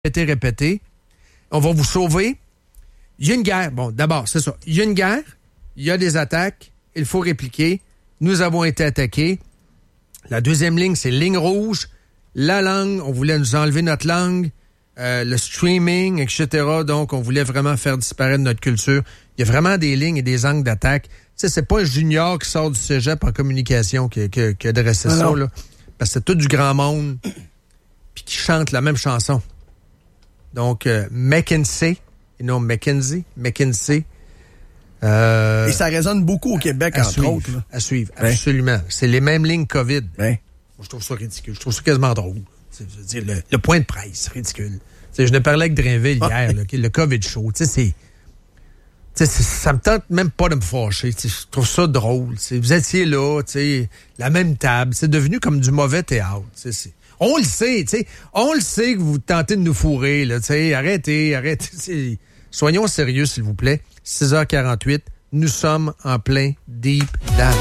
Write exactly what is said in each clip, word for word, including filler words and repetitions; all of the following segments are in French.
répéter, répéter. On va vous sauver. Il y a une guerre. Bon, d'abord, c'est ça. Il y a une guerre, il y a des attaques, il faut répliquer. Nous avons été attaqués. La deuxième ligne, c'est ligne rouge. La langue, on voulait nous enlever notre langue. Euh, le streaming, et cetera. Donc, on voulait vraiment faire disparaître notre culture. Il y a vraiment des lignes et des angles d'attaque. Tu sais, c'est pas un junior qui sort du cégep en communication qui, qui, qui a dressé ah ça, non. là. Parce que c'est tout du grand monde puis qui chante la même chanson. Donc, euh, McKinsey, et non McKinsey, McKinsey. Euh, et ça résonne beaucoup au Québec, entre suivre, autres. Là. À suivre, ben. absolument. C'est les mêmes lignes COVID. Ben. Moi, je trouve ça ridicule. Je trouve ça quasiment drôle. C'est, je veux dire, le, le point de presse, c'est ridicule. T'sais, je ne parlais avec Drainville hier, ah. là, le COVID show. C'est, c'est, c'est, ça me tente même pas de me fâcher. Je trouve ça drôle. T'sais. Vous étiez là, la même table. C'est devenu comme du mauvais théâtre. C'est, on le sait, t'sais. On le sait que vous tentez de nous fourrer. Là, t'sais. Arrêtez, arrêtez. T'sais. Soyons sérieux, s'il vous plaît. six heures quarante-huit, nous sommes en plein deep dive.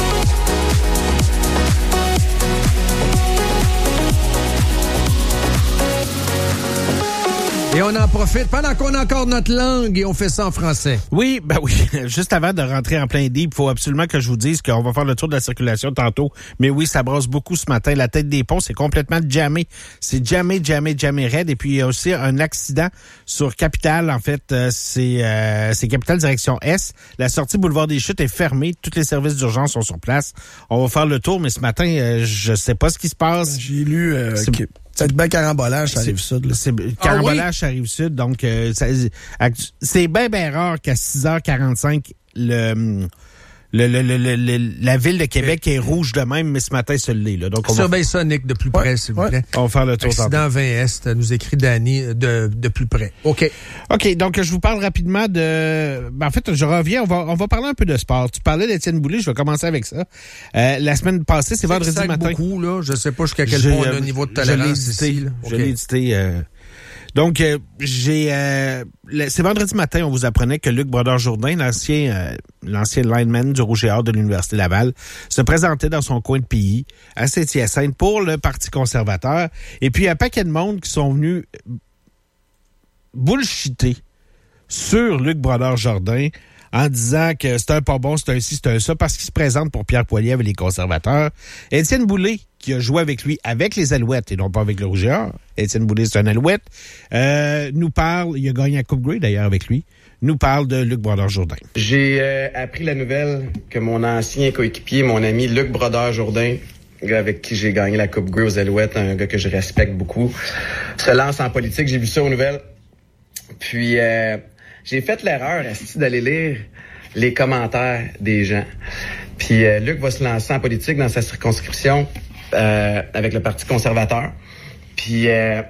Et on en profite pendant qu'on a encore notre langue et on fait ça en français. Oui, ben oui. Juste avant de rentrer en plein deep, il faut absolument que je vous dise qu'on va faire le tour de la circulation tantôt. Mais oui, ça brasse beaucoup ce matin. La tête des ponts, c'est complètement jammé. C'est jammé, jammé, jammé raide. Et puis, il y a aussi un accident sur Capitale. En fait, euh, c'est, euh, c'est Capitale direction Est. La sortie boulevard des Chutes est fermée. Tous les services d'urgence sont sur place. On va faire le tour, mais ce matin, euh, je sais pas ce qui se passe. J'ai lu... Euh, c'est... Que... C'est bien carambolage, ça arrive sud. Là. C'est carambolage, ça arrive sud. Donc, euh, ça, c'est bien, bien rare qu'à six heures quarante-cinq, le, le, le, le, le, la ville de Québec est rouge de même, mais ce matin, ça l'est. Là. Donc, on surveille ça, Nick, de plus près, ouais, s'il vous plaît. On va faire le tour. Accident vingt Est, nous écrit Danny de, de plus près. OK. OK, donc je vous parle rapidement de... Ben, en fait, je reviens, on va, on va parler un peu de sport. Tu parlais d'Étienne Boulay, je vais commencer avec ça. Euh, la semaine passée, c'est, c'est vendredi matin. beaucoup, là. Je sais pas jusqu'à quel point on a un niveau de tolérance je l'ai ici. Là. Je okay. l'ai édité... Euh... Donc, euh, j'ai euh, c'est vendredi matin, on vous apprenait que Luc Brodeur-Jourdain, l'ancien euh, l'ancien lineman du Rouge et Or de l'Université Laval, se présentait dans son coin de pays, à Saint-Hyacinthe, pour le Parti conservateur. Et puis, un paquet de monde qui sont venus bullshiter sur Luc Brodeur-Jourdain en disant que c'est un pas bon, c'est un ci, c'est un ça, parce qu'il se présente pour Pierre Poilievre avec les conservateurs. Étienne Boulay, qui a joué avec lui avec les Alouettes et non pas avec le Rouge et Or. Étienne Boulay, c'est un Alouette. Euh, nous parle, il a gagné la Coupe Grey d'ailleurs avec lui, nous parle de Luc Brodeur-Jourdain. J'ai euh, appris la nouvelle que mon ancien coéquipier, mon ami Luc Brodeur-Jourdain, avec qui j'ai gagné la Coupe Grey aux Alouettes, un gars que je respecte beaucoup, se lance en politique. J'ai vu ça aux nouvelles. Puis... Euh, J'ai fait l'erreur d'aller lire les commentaires des gens. Puis euh, Luc va se lancer en politique dans sa circonscription euh, avec le Parti conservateur. Puis euh,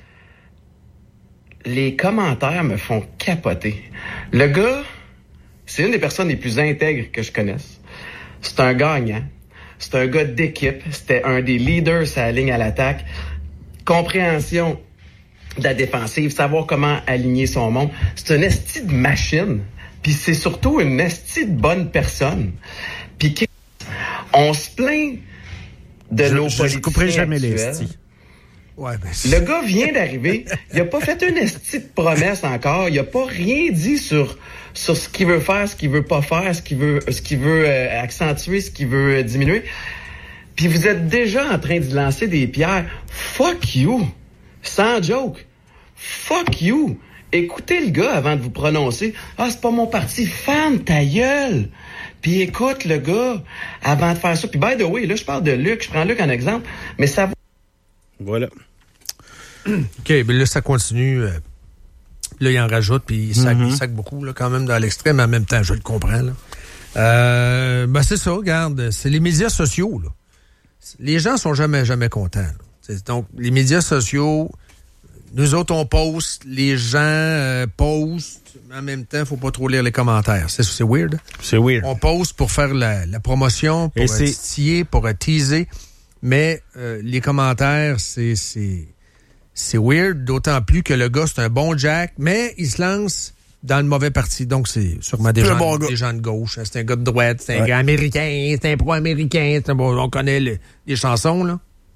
les commentaires me font capoter. Le gars, c'est une des personnes les plus intègres que je connaisse. C'est un gagnant. C'est un gars d'équipe. C'était un des leaders sur la ligne à l'attaque. Compréhension de la défensive, savoir comment aligner son monde. C'est une esti de machine. Puis c'est surtout une esti de bonne personne. Puis on se plaint de je, nos je, politiciens je couperai jamais les esti. Ouais, ben le gars vient d'arriver. Il a pas fait une esti de promesse encore. Il a pas rien dit sur sur ce qu'il veut faire, ce qu'il veut pas faire, ce qu'il veut ce qu'il veut euh, accentuer, ce qu'il veut euh, diminuer. Puis vous êtes déjà en train de lancer des pierres. Fuck you. Sans joke. Fuck you. Écoutez le gars avant de vous prononcer. Ah, c'est pas mon parti. Fan ta gueule. Puis écoute le gars avant de faire ça. Puis by the way, là, je parle de Luc. Je prends Luc en exemple. Mais ça va. Voilà. OK, mais là, ça continue. Là, il en rajoute, puis il sac, mm-hmm. il sac beaucoup, là, quand même, dans l'extrême. Mais en même temps, je le comprends, là. Euh, ben, c'est ça, regarde. C'est les médias sociaux, là. Les gens sont jamais, jamais contents, là. Donc, les médias sociaux, nous autres, on poste, les gens euh, postent, mais en même temps, il ne faut pas trop lire les commentaires. C'est, c'est weird. C'est weird. On poste pour faire la, la promotion, pour euh, titiller, pour euh, teaser, mais euh, les commentaires, c'est, c'est, c'est weird, d'autant plus que le gars, c'est un bon Jack, mais il se lance dans le mauvais parti. Donc, c'est sûrement des gens, bon des gens de gauche. C'est un gars de droite, c'est un ouais. gars américain, c'est un pro-américain. C'est un bon, on connaît le, les chansons, là.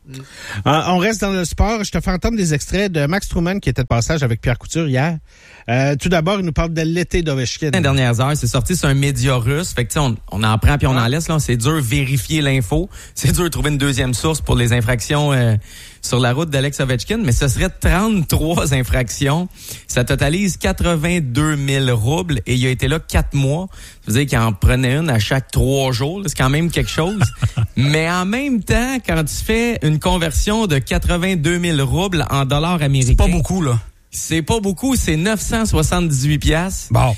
Mm. Euh, on reste dans le sport. Je te fais entendre des extraits de Max Truman qui était de passage avec Pierre Couture hier. Euh, tout d'abord, il nous parle de l'été d'Ovechkin. Les dernières heures, c'est sorti sur un média russe. Fait que, on, on en prend puis on en laisse. Là. C'est dur de vérifier l'info. C'est dur de trouver une deuxième source pour les infractions euh, sur la route d'Alex Ovechkin. Mais ce serait trente-trois infractions. Ça totalise quatre-vingt-deux mille roubles et il a été là quatre mois. Ça veut dire qu'il en prenait une à chaque trois jours. Là. C'est quand même quelque chose. Mais en même temps, quand tu fais une conversion de quatre-vingt-deux mille roubles en dollars américains... C'est pas beaucoup, là. C'est pas beaucoup, c'est neuf cent soixante-dix-huit piastres. Bon.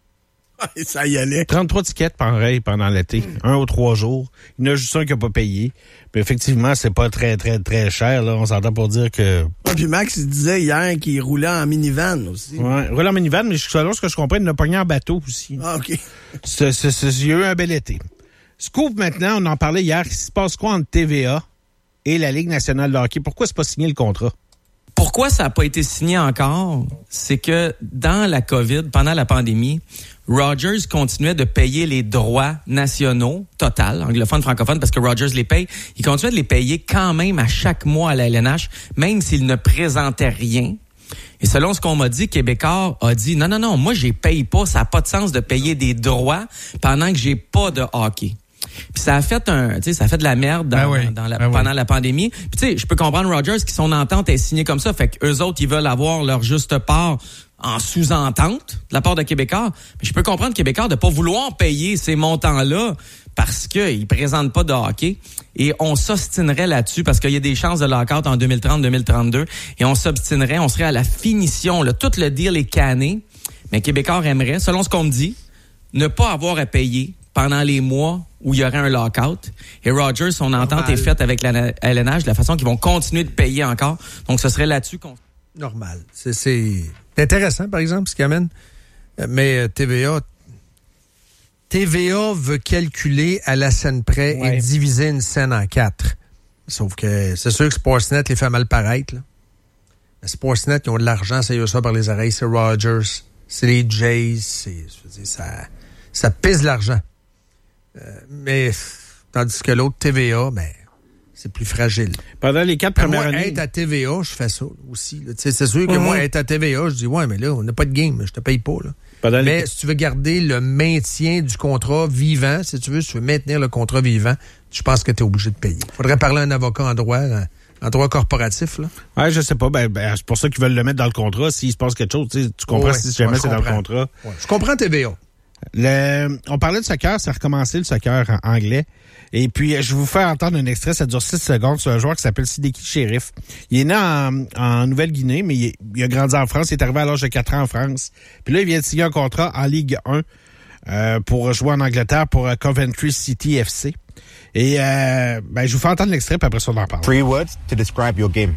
Ça y allait. trente-trois tickets pareil pendant l'été, un ou trois jours. Il y en a juste un qui n'a pas payé. Mais effectivement, c'est pas très, très, très cher. Là. On s'entend pour dire que... Ah, puis Max, il disait hier qu'il roulait en minivan aussi. Ouais, roulait en minivan, mais selon ce que je comprends, il l'a pogné en bateau aussi. Ah, OK. C'est, c'est, c'est, il y a eu un bel été. Scoop, maintenant, on en parlait hier. Il se passe quoi entre T V A et la Ligue nationale de hockey? Pourquoi c'est pas signé le contrat? Pourquoi ça n'a pas été signé encore? C'est que dans la COVID, pendant la pandémie, Rogers continuait de payer les droits nationaux, total, anglophones, francophones, parce que Rogers les paye. Il continuait de les payer quand même à chaque mois à la L N H, même s'il ne présentait rien. Et selon ce qu'on m'a dit, Québécois a dit, non, non, non, moi, je les paye pas. Ça n'a pas de sens de payer des droits pendant que j'ai pas de hockey. Puis ça a fait un, tu sais, ça a fait de la merde dans, ben oui, dans la, ben pendant oui. la pandémie. Puis tu sais, je peux comprendre Rogers qui son entente est signée comme ça, fait que eux autres ils veulent avoir leur juste part en sous-entente de la part de Québécois. Mais je peux comprendre Québécois de pas vouloir payer ces montants-là parce que ils présentent pas de hockey et on s'obstinerait là-dessus parce qu'il y a des chances de lockout en deux mille trente deux mille trente-deux et on s'obstinerait, on serait à la finition, là, tout le deal est canné. Mais Québécois aimerait, selon ce qu'on me dit, ne pas avoir à payer pendant les mois où il y aurait un lockout. Et Rogers, son entente Normal. est faite avec la L N H de la façon qu'ils vont continuer de payer encore. Donc, ce serait là-dessus qu'on... Normal. C'est, c'est intéressant, par exemple, ce qu'il amène. Mais T V A... T V A veut calculer à la scène près ouais. et diviser une scène en quatre. Sauf que c'est sûr que Sportsnet les fait mal paraître. Là. Mais Sportsnet, ils ont de l'argent, ça y est ça par les oreilles. C'est Rogers, c'est les Jays, c'est, je veux dire, ça, ça pèse l'argent. Euh, mais tandis que l'autre T V A, ben, c'est plus fragile. Pendant les quatre premières moi, années... être à T V A, je fais ça aussi. Là. C'est sûr que mm-hmm. moi, être à T V A, je dis, ouais, mais là, on n'a pas de game, je te paye pas. Là. Pendant mais les... si tu veux garder le maintien du contrat vivant, si tu veux, si tu veux maintenir le contrat vivant, je pense que tu es obligé de payer. Il faudrait parler à un avocat en droit, en droit corporatif. Là. Ouais, je sais pas. Ben, ben, c'est pour ça qu'ils veulent le mettre dans le contrat. S'il se passe quelque chose, tu comprends ouais, si jamais ouais, c'est comprends. Dans le contrat. Ouais. Je comprends T V A. Le, on parlait de soccer, ça a recommencé le soccer en anglais. Et puis, je vais vous faire entendre un extrait, ça dure six secondes, sur un joueur qui s'appelle Sideki Sheriff. Il est né en, en Nouvelle-Guinée, mais il, est, il a grandi en France, il est arrivé à l'âge de quatre ans en France. Puis là, il vient de signer un contrat en Ligue un euh, pour jouer en Angleterre pour Coventry City F C. Et euh, ben, je vous fais entendre l'extrait, puis après ça, on en parle. Three words to describe your game.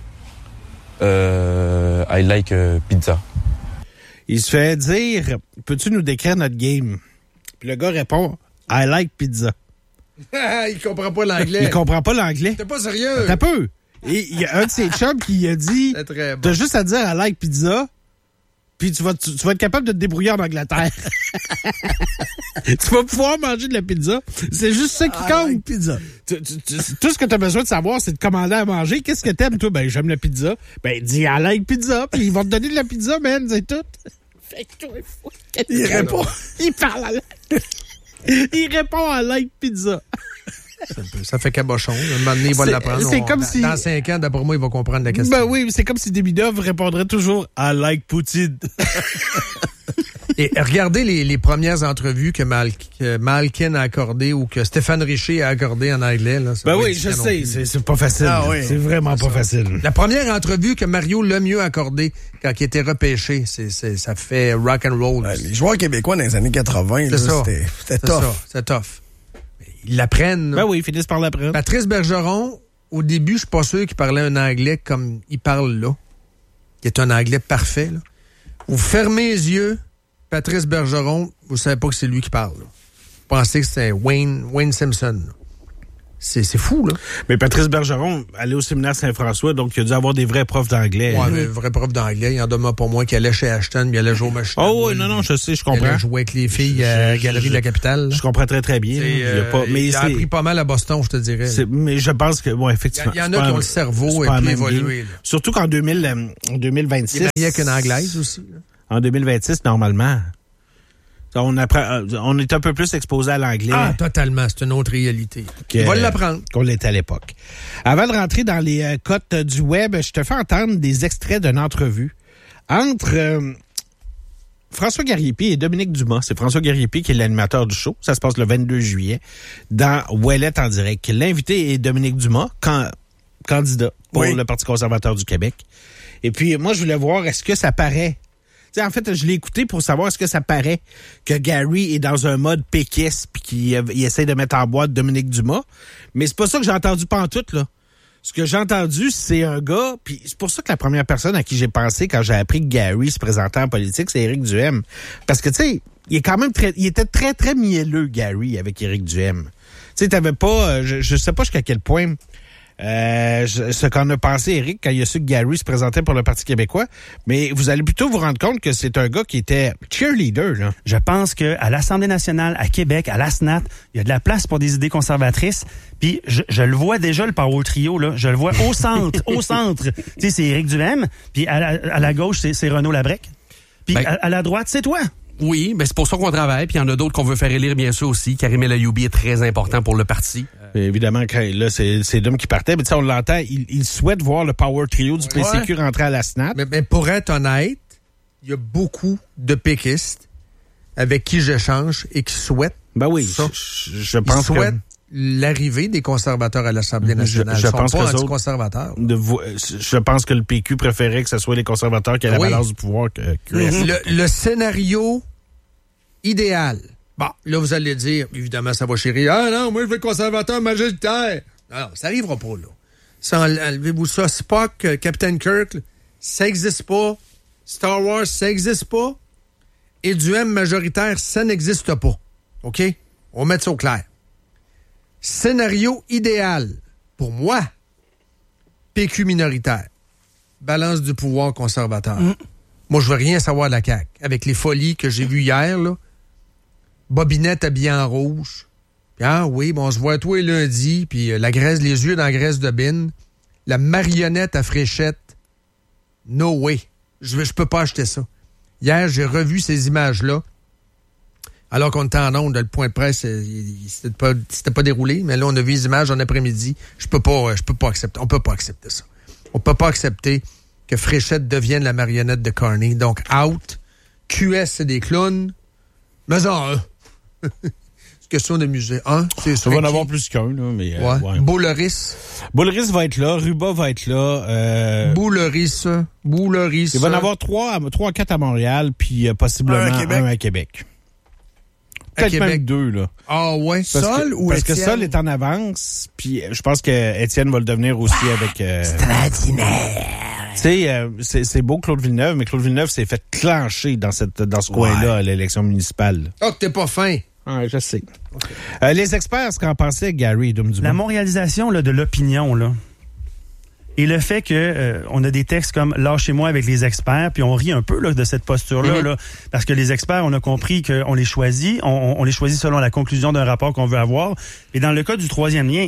Uh, I like uh, pizza. Il se fait dire, peux-tu nous décrire notre game? Puis le gars répond, I like pizza. Il comprend pas l'anglais. Il comprend pas l'anglais. T'es pas sérieux. T'as peu. Et il y a un de ses chums qui a dit, bon. T'as juste à dire I like pizza, puis tu vas, tu, tu vas être capable de te débrouiller en Angleterre. Tu vas pouvoir manger de la pizza. C'est juste ça qui I compte. Like pizza. Tu, tu, tu, tout ce que t'as besoin de savoir, c'est de commander à manger. Qu'est-ce que t'aimes, toi? Ben, j'aime la pizza. Ben, dis I like pizza, puis ils vont te donner de la pizza, man, c'est tout. Fait que toi, fou. Il répond. Il parle à la... Il répond à like pizza. Ça fait cabochon. Un moment donné, il va l'apprendre. C'est on, comme dans, si... Dans cinq ans, d'après moi, il va comprendre la question. Ben oui, c'est comme si Demidov répondrait toujours à like Poutine. Et regardez les, les premières entrevues que, Mal, que Malkin a accordées ou que Stéphane Richer a accordées en anglais. Là, ben oui, je sais. C'est, c'est pas facile. Ah, oui. C'est vraiment c'est pas ça. Facile. La première entrevue que Mario Lemieux a accordée quand il était repêché, c'est, c'est, ça fait rock and roll. Ouais, les joueurs québécois dans les années quatre-vingts, là, ça. C'était, c'était c'est tough. Ça, c'est tough. Ils l'apprennent. Ben oui, ils finissent par l'apprendre. Patrice Bergeron, au début, je suis pas sûr qu'il parlait un anglais comme il parle là. Qui est un anglais parfait. Là. Vous fermez les yeux, Patrice Bergeron, vous savez pas que c'est lui qui parle. Là. Vous pensez que c'est Wayne, Wayne Simpson. Là. C'est, c'est fou, là. Mais Patrice Bergeron allait au séminaire Saint-François, donc il a dû avoir des vrais profs d'anglais. Ouais, mais vrai prof d'anglais, il en demeure pour moi qui allait chez Ashton, il allait jouer au machine. Oh oui, non, non, je sais, je comprends. Il allait jouer avec les filles à la Galerie de la Capitale. Je comprends très, très bien. C'est, Il a euh, pas- mais il a c'est- appris pas mal à Boston, je te dirais. c'est- mais je pense que, bon, Il y, effectivement. a- il y en c'est a pas qui ont un- le cerveau c'est et pas la puis même évolué. game. là. Surtout qu'en deux mille, euh, en deux mille vingt-six. Il est marié avec une Anglaise aussi. là. En deux mille vingt-six, normalement. On apprend, on est un peu plus exposé à l'anglais. Ah, totalement, c'est une autre réalité. que- Il va l'apprendre. Qu'on l'était à l'époque. Avant de rentrer dans les euh, cotes euh, du web, je te fais entendre des extraits d'une entrevue entre euh, François Garriépi et Dominique Dumas. C'est François Garriépi qui est l'animateur du show. Ça se passe le vingt-deux juillet dans Ouellette en direct. L'invité est Dominique Dumas, can- candidat pour Oui. le Parti conservateur du Québec. Et puis, moi, je voulais voir, est-ce que ça paraît... Tu sais, en fait, je l'ai écouté pour savoir est-ce que ça paraît que Gary est dans un mode péquiste puis qu'il euh, il essaie de mettre en boîte Dominique Dumas. Mais c'est pas ça que j'ai entendu pantoute, là. Ce que j'ai entendu, c'est un gars, puis c'est pour ça que la première personne à qui j'ai pensé quand j'ai appris que Gary se présentait en politique, c'est Éric Duhaime. Parce que, tu sais, il est quand même très, il était très, très mielleux, Gary, avec Éric Duhaime. Tu sais, t'avais pas, euh, je, je sais pas jusqu'à quel point... Euh, je- ce qu'en a pensé Éric quand il a su que Gary se présentait pour le Parti québécois, mais vous allez plutôt vous rendre compte que c'est un gars qui était cheerleader, là. Je pense qu'à l'Assemblée nationale, à Québec, à l'A S N A T, il y a de la place pour des idées conservatrices. Puis je, je le vois déjà, le Power Trio, là. Je le vois au centre, au centre. Tu sais, c'est Éric Duhaime. Puis à la, à la gauche, c'est, c'est Renaud Labrec. Puis Ben- à, à la droite, c'est toi. Oui, ben c'est pour ça qu'on travaille. Puis il y en a d'autres qu'on veut faire élire, bien sûr, aussi. Karim El Ayoub est très important pour le parti. Et évidemment, quand, là, c'est, c'est Dom qui partait, mais tu sais, on l'entend, il, il souhaite voir le Power Trio du P C Q rentrer à la S N A T. Mais, mais pour être honnête, il y a beaucoup de péquistes avec qui j'échange et qui souhaitent, Ben oui, Ça. je, je ils pense souhaitent que... l'arrivée des conservateurs à l'Assemblée nationale. Je- je Ils sont pense pas qu'eux autres- anti-conservateurs. De vo- je pense que le P Q préférait que ce soit les conservateurs qui aient la Oui. balance du pouvoir que Q S. Le, le scénario idéal. Bon, là, vous allez dire, évidemment, ça va chérir. Ah non, moi, je veux le conservateur majoritaire. Non, ça n'arrivera pas, là. Ça, enlevez-vous ça. Spock, euh, Captain Kirk, là, ça n'existe pas. Star Wars, ça n'existe pas. Et du M majoritaire, ça n'existe pas. OK? On va mettre ça au clair. Scénario idéal, pour moi, P Q minoritaire. Balance du pouvoir conservateur. Moi, je veux rien savoir de la C A Q. Avec les folies que j'ai vues hier, là, Bobinette habillée en rouge. Puis, ah oui, bon, on se voit toi lundi, puis euh, la graisse, les yeux dans la graisse de bine. La marionnette à fréchette. No way. Je, je peux pas acheter ça. Hier, j'ai revu ces images-là. Alors qu'on était en onde, le point de presse, euh, il- il- c'était pas, c'était pas déroulé, mais là, on a vu les images en après-midi. Je peux pas, euh, je peux pas accepter. On peut pas accepter ça. On peut pas accepter que Fréchette devienne la marionnette de Carney. Donc, out. Q S, c'est des clowns. Mais en un. C'est question de musée. Un, c'est Ça va en avoir plus qu'un, là, mais... euh, Ouais. ouais. Bouleris. Boulris va être là, Ruba va être là. Euh, Bouleris. Bouleris. il va en avoir trois, à- trois à quatre à Montréal, puis euh, possiblement Un un à à Québec. Québec. À Peut-être Québec. même deux, là. Ah ouais. Parce Sol que, ou Parce que Étienne? Sol est en avance, puis euh, je pense que Étienne va le devenir aussi avec... Euh, tu sais, euh, c'est, c'est beau Claude Villeneuve, mais Claude Villeneuve s'est fait clencher dans, cette, dans ce coin-là à l'élection municipale. Ah, que t'es pas fin. Ouais, je sais. Euh, les experts, ce qu'en pensaient Gary Dumdumas? La montréalisation là, de l'opinion, là. Et le fait que euh, on a des textes comme « Lâchez-moi avec les experts », puis on rit un peu là, de cette posture-là, Mm-hmm. là, parce que les experts, on a compris qu'on les choisit, on, on les choisit selon la conclusion d'un rapport qu'on veut avoir. Et dans le cas du troisième lien,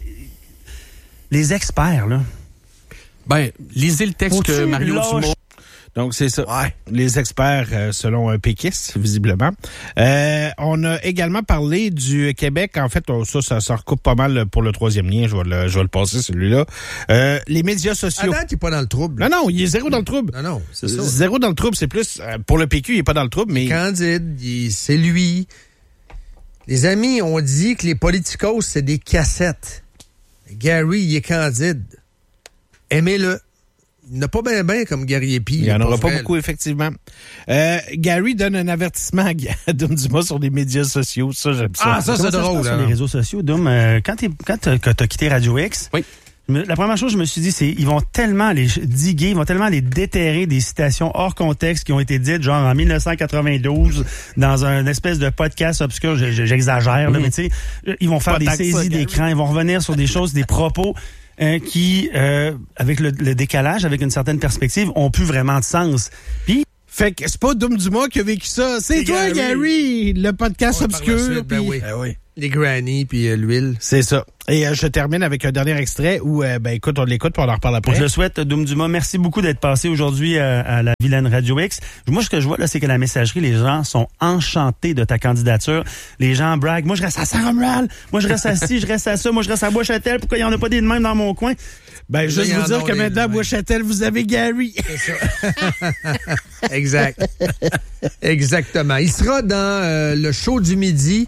les experts, là, Ben, lisez le texte que Faut-tu Mario lâcher- Dumont... Donc, c'est ça. Ouais. Les experts, euh, selon un péquiste, visiblement. Euh, on a également parlé du Québec. En fait, on- ça, ça, ça recoupe pas mal pour le troisième lien. Je vais le, je vais le passer, celui-là. Euh, les médias sociaux. Attends, t'es pas dans le trouble. Non, non, il est zéro dans le trouble. Non, non, c'est ça. Zéro dans le trouble, c'est plus... euh, pour le P Q, il est pas dans le trouble, mais... Candide, il- c'est lui. Les amis ont dit que les politicos, c'est des cassettes. Gary, il est Candide. Aimez-le. Il n'a pas bien bien comme Gary Epi. Il n'y en aura pas beaucoup, effectivement. Euh, Gary donne un avertissement à Dom Dumas sur les médias sociaux. Ça, j'aime ça. Ah, ça, c'est Comment se drôle. passe sur hein. les réseaux sociaux, Dom, euh, quand t'es, quand t'as, que t'as quitté Radio X, Oui. Me- La première chose que je me suis dit, c'est ils vont tellement les diguer, ils vont tellement les déterrer des citations hors contexte qui ont été dites, genre en dix-neuf cent quatre-vingt-douze, dans un espèce de podcast obscur, je- je- j'exagère, là, mais tu sais, ils vont faire Pas des tant que ça, saisies Gary. d'écran, ils vont revenir sur des choses, des propos euh, qui, euh, avec le, le décalage, avec une certaine perspective, ont plus vraiment de sens. Puis, Fait que c'est pas Dom Dumas qui a vécu ça. C'est C'est toi, Gary. Gary, le podcast Ouais, par la obscur. suite, ben puis- oui. Ben oui. Les granny puis euh, l'huile. C'est ça. Et euh, je termine avec un dernier extrait où, euh, ben écoute, on l'écoute puis on en reparle après. je le souhaite, Doom Dumas, merci beaucoup d'être passé aujourd'hui à, à la Vilaine Radio X. Moi, ce que je vois, là, c'est que la messagerie, les gens sont enchantés de ta candidature. Les gens braguent. Moi, je reste à Saint-Romuald. Moi, je reste à ci, je reste à ça. Moi, je reste à Bois-Châtel. Pourquoi il n'y en a pas des de même dans mon coin? Ben, juste il y vous en dire a que des- maintenant, à ouais. Bois-Châtel, vous avez Gary. Exact. Exactement. Il sera dans euh, le show du midi.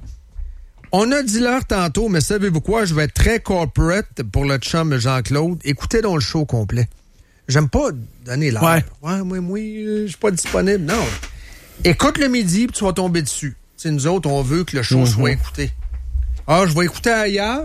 On a dit l'heure tantôt, mais savez-vous quoi? Je vais être très corporate pour le chum Jean-Claude. Écoutez donc le show complet. J'aime pas donner l'heure. Ouais. Ouais, moi, moi, euh, je suis pas disponible. Non. Écoute le midi, puis tu vas tomber dessus. Tu sais, nous autres, on veut que le show soit écouté. Ah, je vais écouter ailleurs,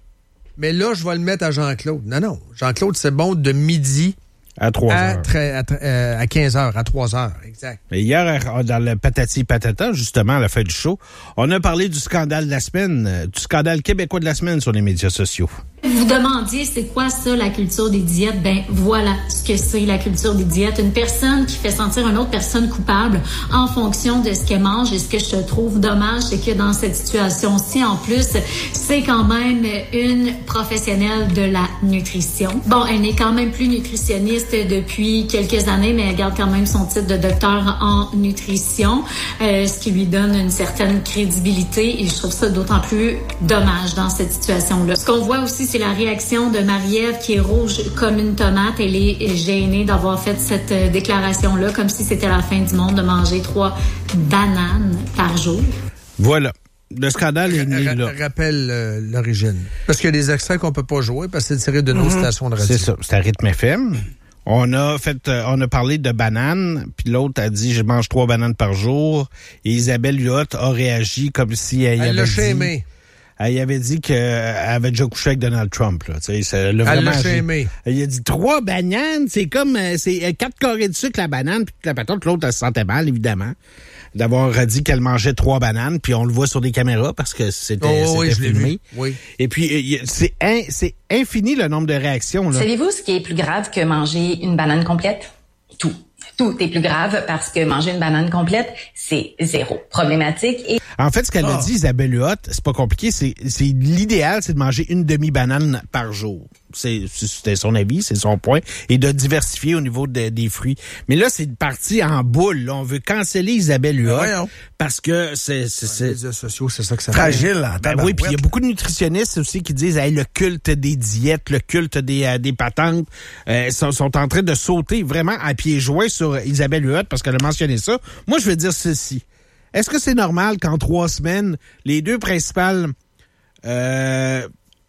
mais là, je vais le mettre à Jean-Claude. Non, non. Jean-Claude, c'est bon de midi À trois à, heures. tre- à, tre- euh, à quinze heures, à trois heures. Exact. Mais hier, euh, dans le Patati Patata, justement, à la fin du show, on a parlé du scandale de la semaine, euh, du scandale québécois de la semaine sur les médias sociaux. Vous demandiez c'est quoi ça la culture des diètes, ben voilà ce que c'est la culture des diètes. Une personne qui fait sentir une autre personne coupable en fonction de ce qu'elle mange. Et ce que je trouve dommage, c'est que dans cette situation-ci, en plus, c'est quand même une professionnelle de la nutrition. Bon, elle n'est quand même plus nutritionniste depuis quelques années, mais elle garde quand même son titre de docteur en nutrition, euh, ce qui lui donne une certaine crédibilité. Et je trouve ça d'autant plus dommage dans cette situation-là. Ce qu'on voit aussi, c'est la réaction de Marie-Ève qui est rouge comme une tomate. Elle est gênée d'avoir fait cette euh, déclaration-là, comme si c'était la fin du monde de manger trois bananes par jour. Voilà. Le scandale est né Ra- là. Rappelle euh, l'origine. Parce qu'il y a des extraits qu'on peut pas jouer parce que c'est tiré de nos stations de radio. C'est ça. C'est à Rythme F M. On a fait, euh, on a parlé de bananes, puis l'autre a dit je mange trois bananes par jour. Et Isabelle Huot a réagi comme si elle, y Elle avait l'a dit, chémé. elle y avait dit qu'elle avait déjà couché avec Donald Trump. Là. Tu sais, ça l'a Elle vraiment l'a agi. chémé. Il a dit trois bananes, c'est comme euh, c'est euh, quatre carrés de sucre la banane, puis la patente, l'autre elle se sentait mal évidemment d'avoir dit qu'elle mangeait trois bananes, puis on le voit sur des caméras parce que c'était, Oh, oui, c'était je l'ai filmé. vu. Oui. Et puis euh, y- c'est in- c'est infini le nombre de réactions là. Savez-vous ce qui est plus grave que manger une banane complète? Tout. Tout est plus grave parce que manger une banane complète, c'est zéro problématique. Et En fait, ce qu'elle a dit, Isabelle Huot, c'est pas compliqué, c'est, c'est l'idéal, c'est de manger une demi-banane par jour. C'est, c'était son avis, c'est son point, et de diversifier au niveau de- des fruits. Mais là, c'est parti en boule. Là. On veut canceller Isabelle Huot Voyons. parce que c'est, c'est, Les c'est médias sociaux, c'est ça que ça fait. Fragile, là. ben oui, puis il y a beaucoup de nutritionnistes aussi qui disent hey, le culte des diètes, le culte des, euh, des patentes euh, sont, sont en train de sauter vraiment à pieds joints sur Isabelle Huot parce qu'elle a mentionné ça. Moi, je veux dire ceci. Est-ce que c'est normal qu'en trois semaines, les deux principales euh,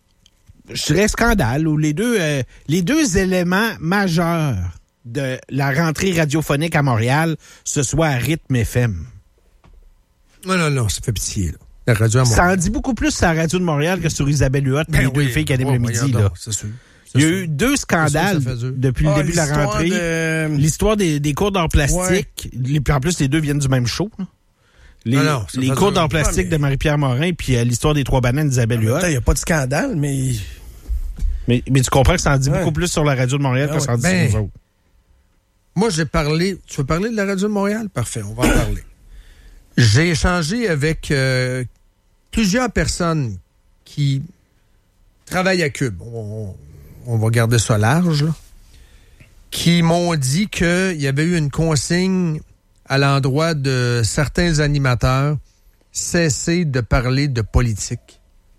je dirais scandales ou les deux euh, les deux éléments majeurs de la rentrée radiophonique à Montréal, ce soit à Rythme F M? Non, non, non, ça fait pitié. Là. La radio à Ça Montréal. en dit beaucoup plus sur la radio de Montréal que sur Isabelle Huot, Ben les deux oui. filles qui animent Oh, le midi. voyons Là. donc, c'est sûr. C'est Il y a sûr. eu deux scandales C'est sûr, ça fait dur. depuis le Ah, début de la l'histoire rentrée. de- L'histoire des, des cours d'art plastique. Les- puis en plus, les deux viennent du même show. là. Les, Ah non, ça les fait cours dur. d'art plastique Ah, mais- de Marie-Pierre Morin puis euh, l'histoire des trois bananes d'Isabelle Huot. Il n'y a pas de scandale, mais... Mais, mais tu comprends que ça en dit Ouais. beaucoup plus sur la radio de Montréal Ah que ouais. ça en dit Ben, sur nous autres. Moi, j'ai parlé... Tu veux parler de la radio de Montréal? Parfait, on va en parler. J'ai échangé avec euh, plusieurs personnes qui travaillent à Cube. On, on va garder ça large, là. Qui m'ont dit qu'il y avait eu une consigne à l'endroit de certains animateurs, cesser de parler de politique,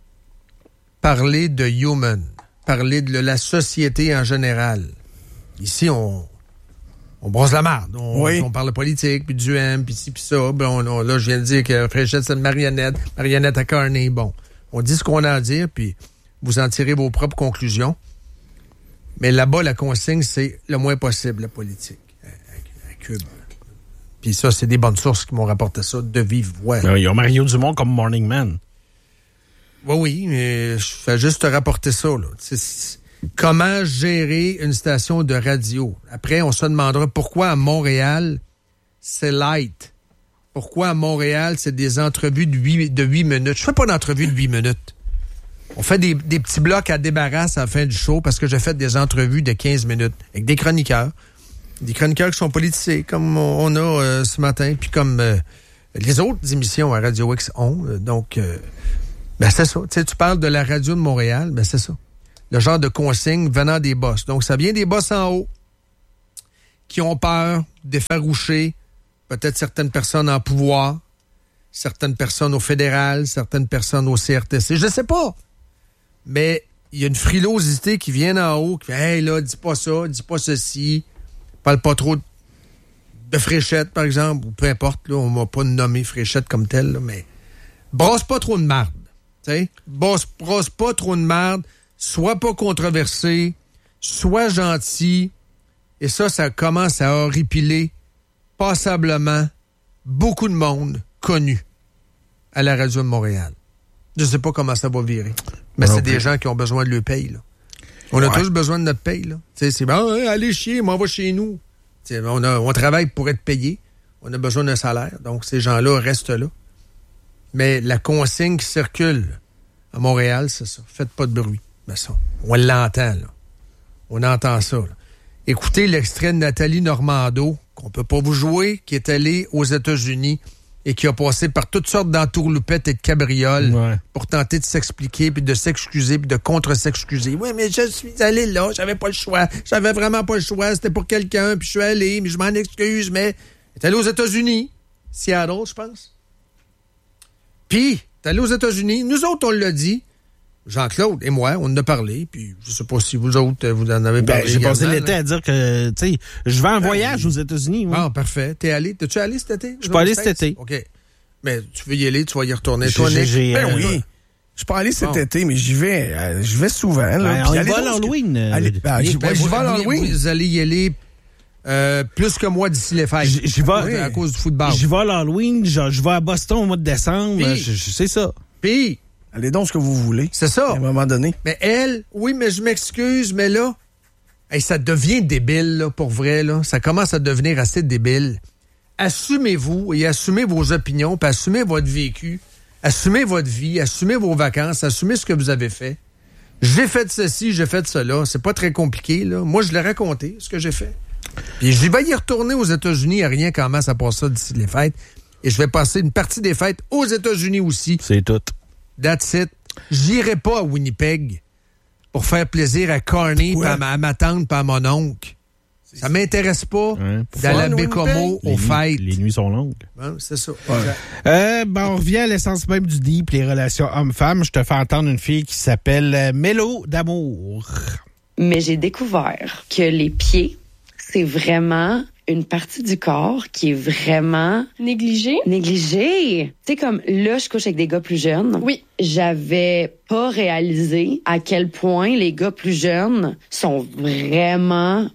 parler de human, parler de la société en général. Ici, on, on brosse la marde. On, Oui. on parle de politique, puis du M, puis ci, puis ça. Ben, on- on- là, je viens de dire que Fréchette, c'est une marionnette. Marionnette à Carney. Bon, on dit ce qu'on a à dire, puis vous en tirez vos propres conclusions. Mais là-bas, la consigne, c'est le moins possible, la politique, à, à- à Cube. Puis ça, c'est des bonnes sources qui m'ont rapporté ça de vive voix. Ben, ils ont Mario Dumont comme Morning Man. Oui, oui, mais je fais juste te rapporter ça, là. C'est- c'est- comment gérer une station de radio. Après, on se demandera pourquoi à Montréal, c'est light. Pourquoi à Montréal, c'est des entrevues de huit, de huit minutes. Je fais pas d'entrevue de huit minutes. On fait des, des petits blocs à débarrasse à la fin du show parce que j'ai fait des entrevues de quinze minutes avec des chroniqueurs. Des chroniqueurs qui sont politisés, comme on, on a euh, ce matin, puis comme euh, les autres émissions à Radio X ont. Euh, donc, euh, ben c'est ça. Tu sais, tu parles de la radio de Montréal, ben c'est ça. Le genre de consigne venant des boss. Donc, ça vient des boss en haut qui ont peur d'effaroucher peut-être certaines personnes en pouvoir, certaines personnes au fédéral, certaines personnes au C R T C. Je sais pas. Mais il y a une frilosité qui vient en haut, qui fait « Hey, là, dis pas ça, dis pas ceci. » Parle pas trop de Fréchette, par exemple, ou peu importe. Là, on m'a pas nommé Fréchette comme tel, là, mais brasse pas trop de marde. T'sais? Brasse, brasse pas trop de marde. Sois pas controversé. Sois gentil. Et ça, ça commence à horripiler passablement beaucoup de monde connu à la radio de Montréal. Je sais pas comment ça va virer. Mais non c'est plus. Des gens qui ont besoin de leur paye, là. On a ouais. tous besoin de notre paye, là. T'sais, c'est bon, ah, allez chier, m'en va chez nous. T'sais, on, a, on travaille pour être payé. On a besoin d'un salaire. Donc, ces gens-là restent là. Mais la consigne qui circule à Montréal, c'est ça. Faites pas de bruit. Ben ça, on l'entend, là. On entend ça, là. Écoutez l'extrait de Nathalie Normando, qu'on peut pas vous jouer, qui est allée aux États-Unis et qui a passé par toutes sortes d'entourloupettes et de cabrioles ouais. pour tenter de s'expliquer, puis de s'excuser, puis de contre-s'excuser. Oui, mais je suis allé là, j'avais pas le choix. J'avais vraiment pas le choix, c'était pour quelqu'un, puis je suis allé, mais je m'en excuse, mais... T'es allé aux États-Unis, Seattle, je pense. Puis, t'es allé aux États-Unis, nous autres, on l'a dit, Jean-Claude et moi, on en a parlé, puis je sais pas si vous autres, vous en avez parlé. Ben, j'ai passé l'été là. à dire que, tu sais, je vais en ben, voyage oui. aux États-Unis. Oui. Ah, parfait. T'es allé, t'es-tu allé cet été? Je suis pas allé cet été. OK. Mais tu veux y aller, tu vas y retourner. J'ai, toi, Nick? J'ai, ben euh, oui. Je suis pas allé cet bon. été, mais j'y vais, euh, j'y vais souvent. Là. Ben, on y va à l'Halloween. Euh, allez, ben, j'y ben, vais à l'Halloween. Vous allez y aller euh, plus que moi d'ici les fêtes. J'y vais. Oui, à cause du football. J'y vais à l'Halloween, je vais à Boston au mois de décembre. Je, je sais ça. Puis... Allez donc ce que vous voulez. C'est ça. À un moment donné. Mais elle, oui, mais je m'excuse, mais là, hey, ça devient débile, là, pour vrai, là. Ça commence à devenir assez débile. Assumez-vous et assumez vos opinions, puis assumez votre vécu, assumez votre vie, assumez vos vacances, assumez ce que vous avez fait. J'ai fait ceci, j'ai fait cela. C'est pas très compliqué, là. Moi, je l'ai raconté, ce que j'ai fait. Puis je vais y retourner aux États-Unis, à rien comment ça passe ça d'ici les fêtes. Et je vais passer une partie des fêtes aux États-Unis aussi. C'est tout. That's it. J'irai pas à Winnipeg pour faire plaisir à Carney, pis à, ma, à ma tante, puis à mon oncle. Ça m'intéresse pas hein, d'aller à Bécomo aux fêtes. Les nuits sont longues. Hein, c'est ça. Ouais. Euh, ben, on revient à l'essence même du deep, les relations hommes-femmes. Je te fais entendre une fille qui s'appelle Mélo d'amour. Mais j'ai découvert que les pieds, c'est vraiment une partie du corps qui est vraiment... Négligée? Négligée. Tu sais, comme là, je couche avec des gars plus jeunes. Oui. J'avais pas réalisé à quel point les gars plus jeunes sont vraiment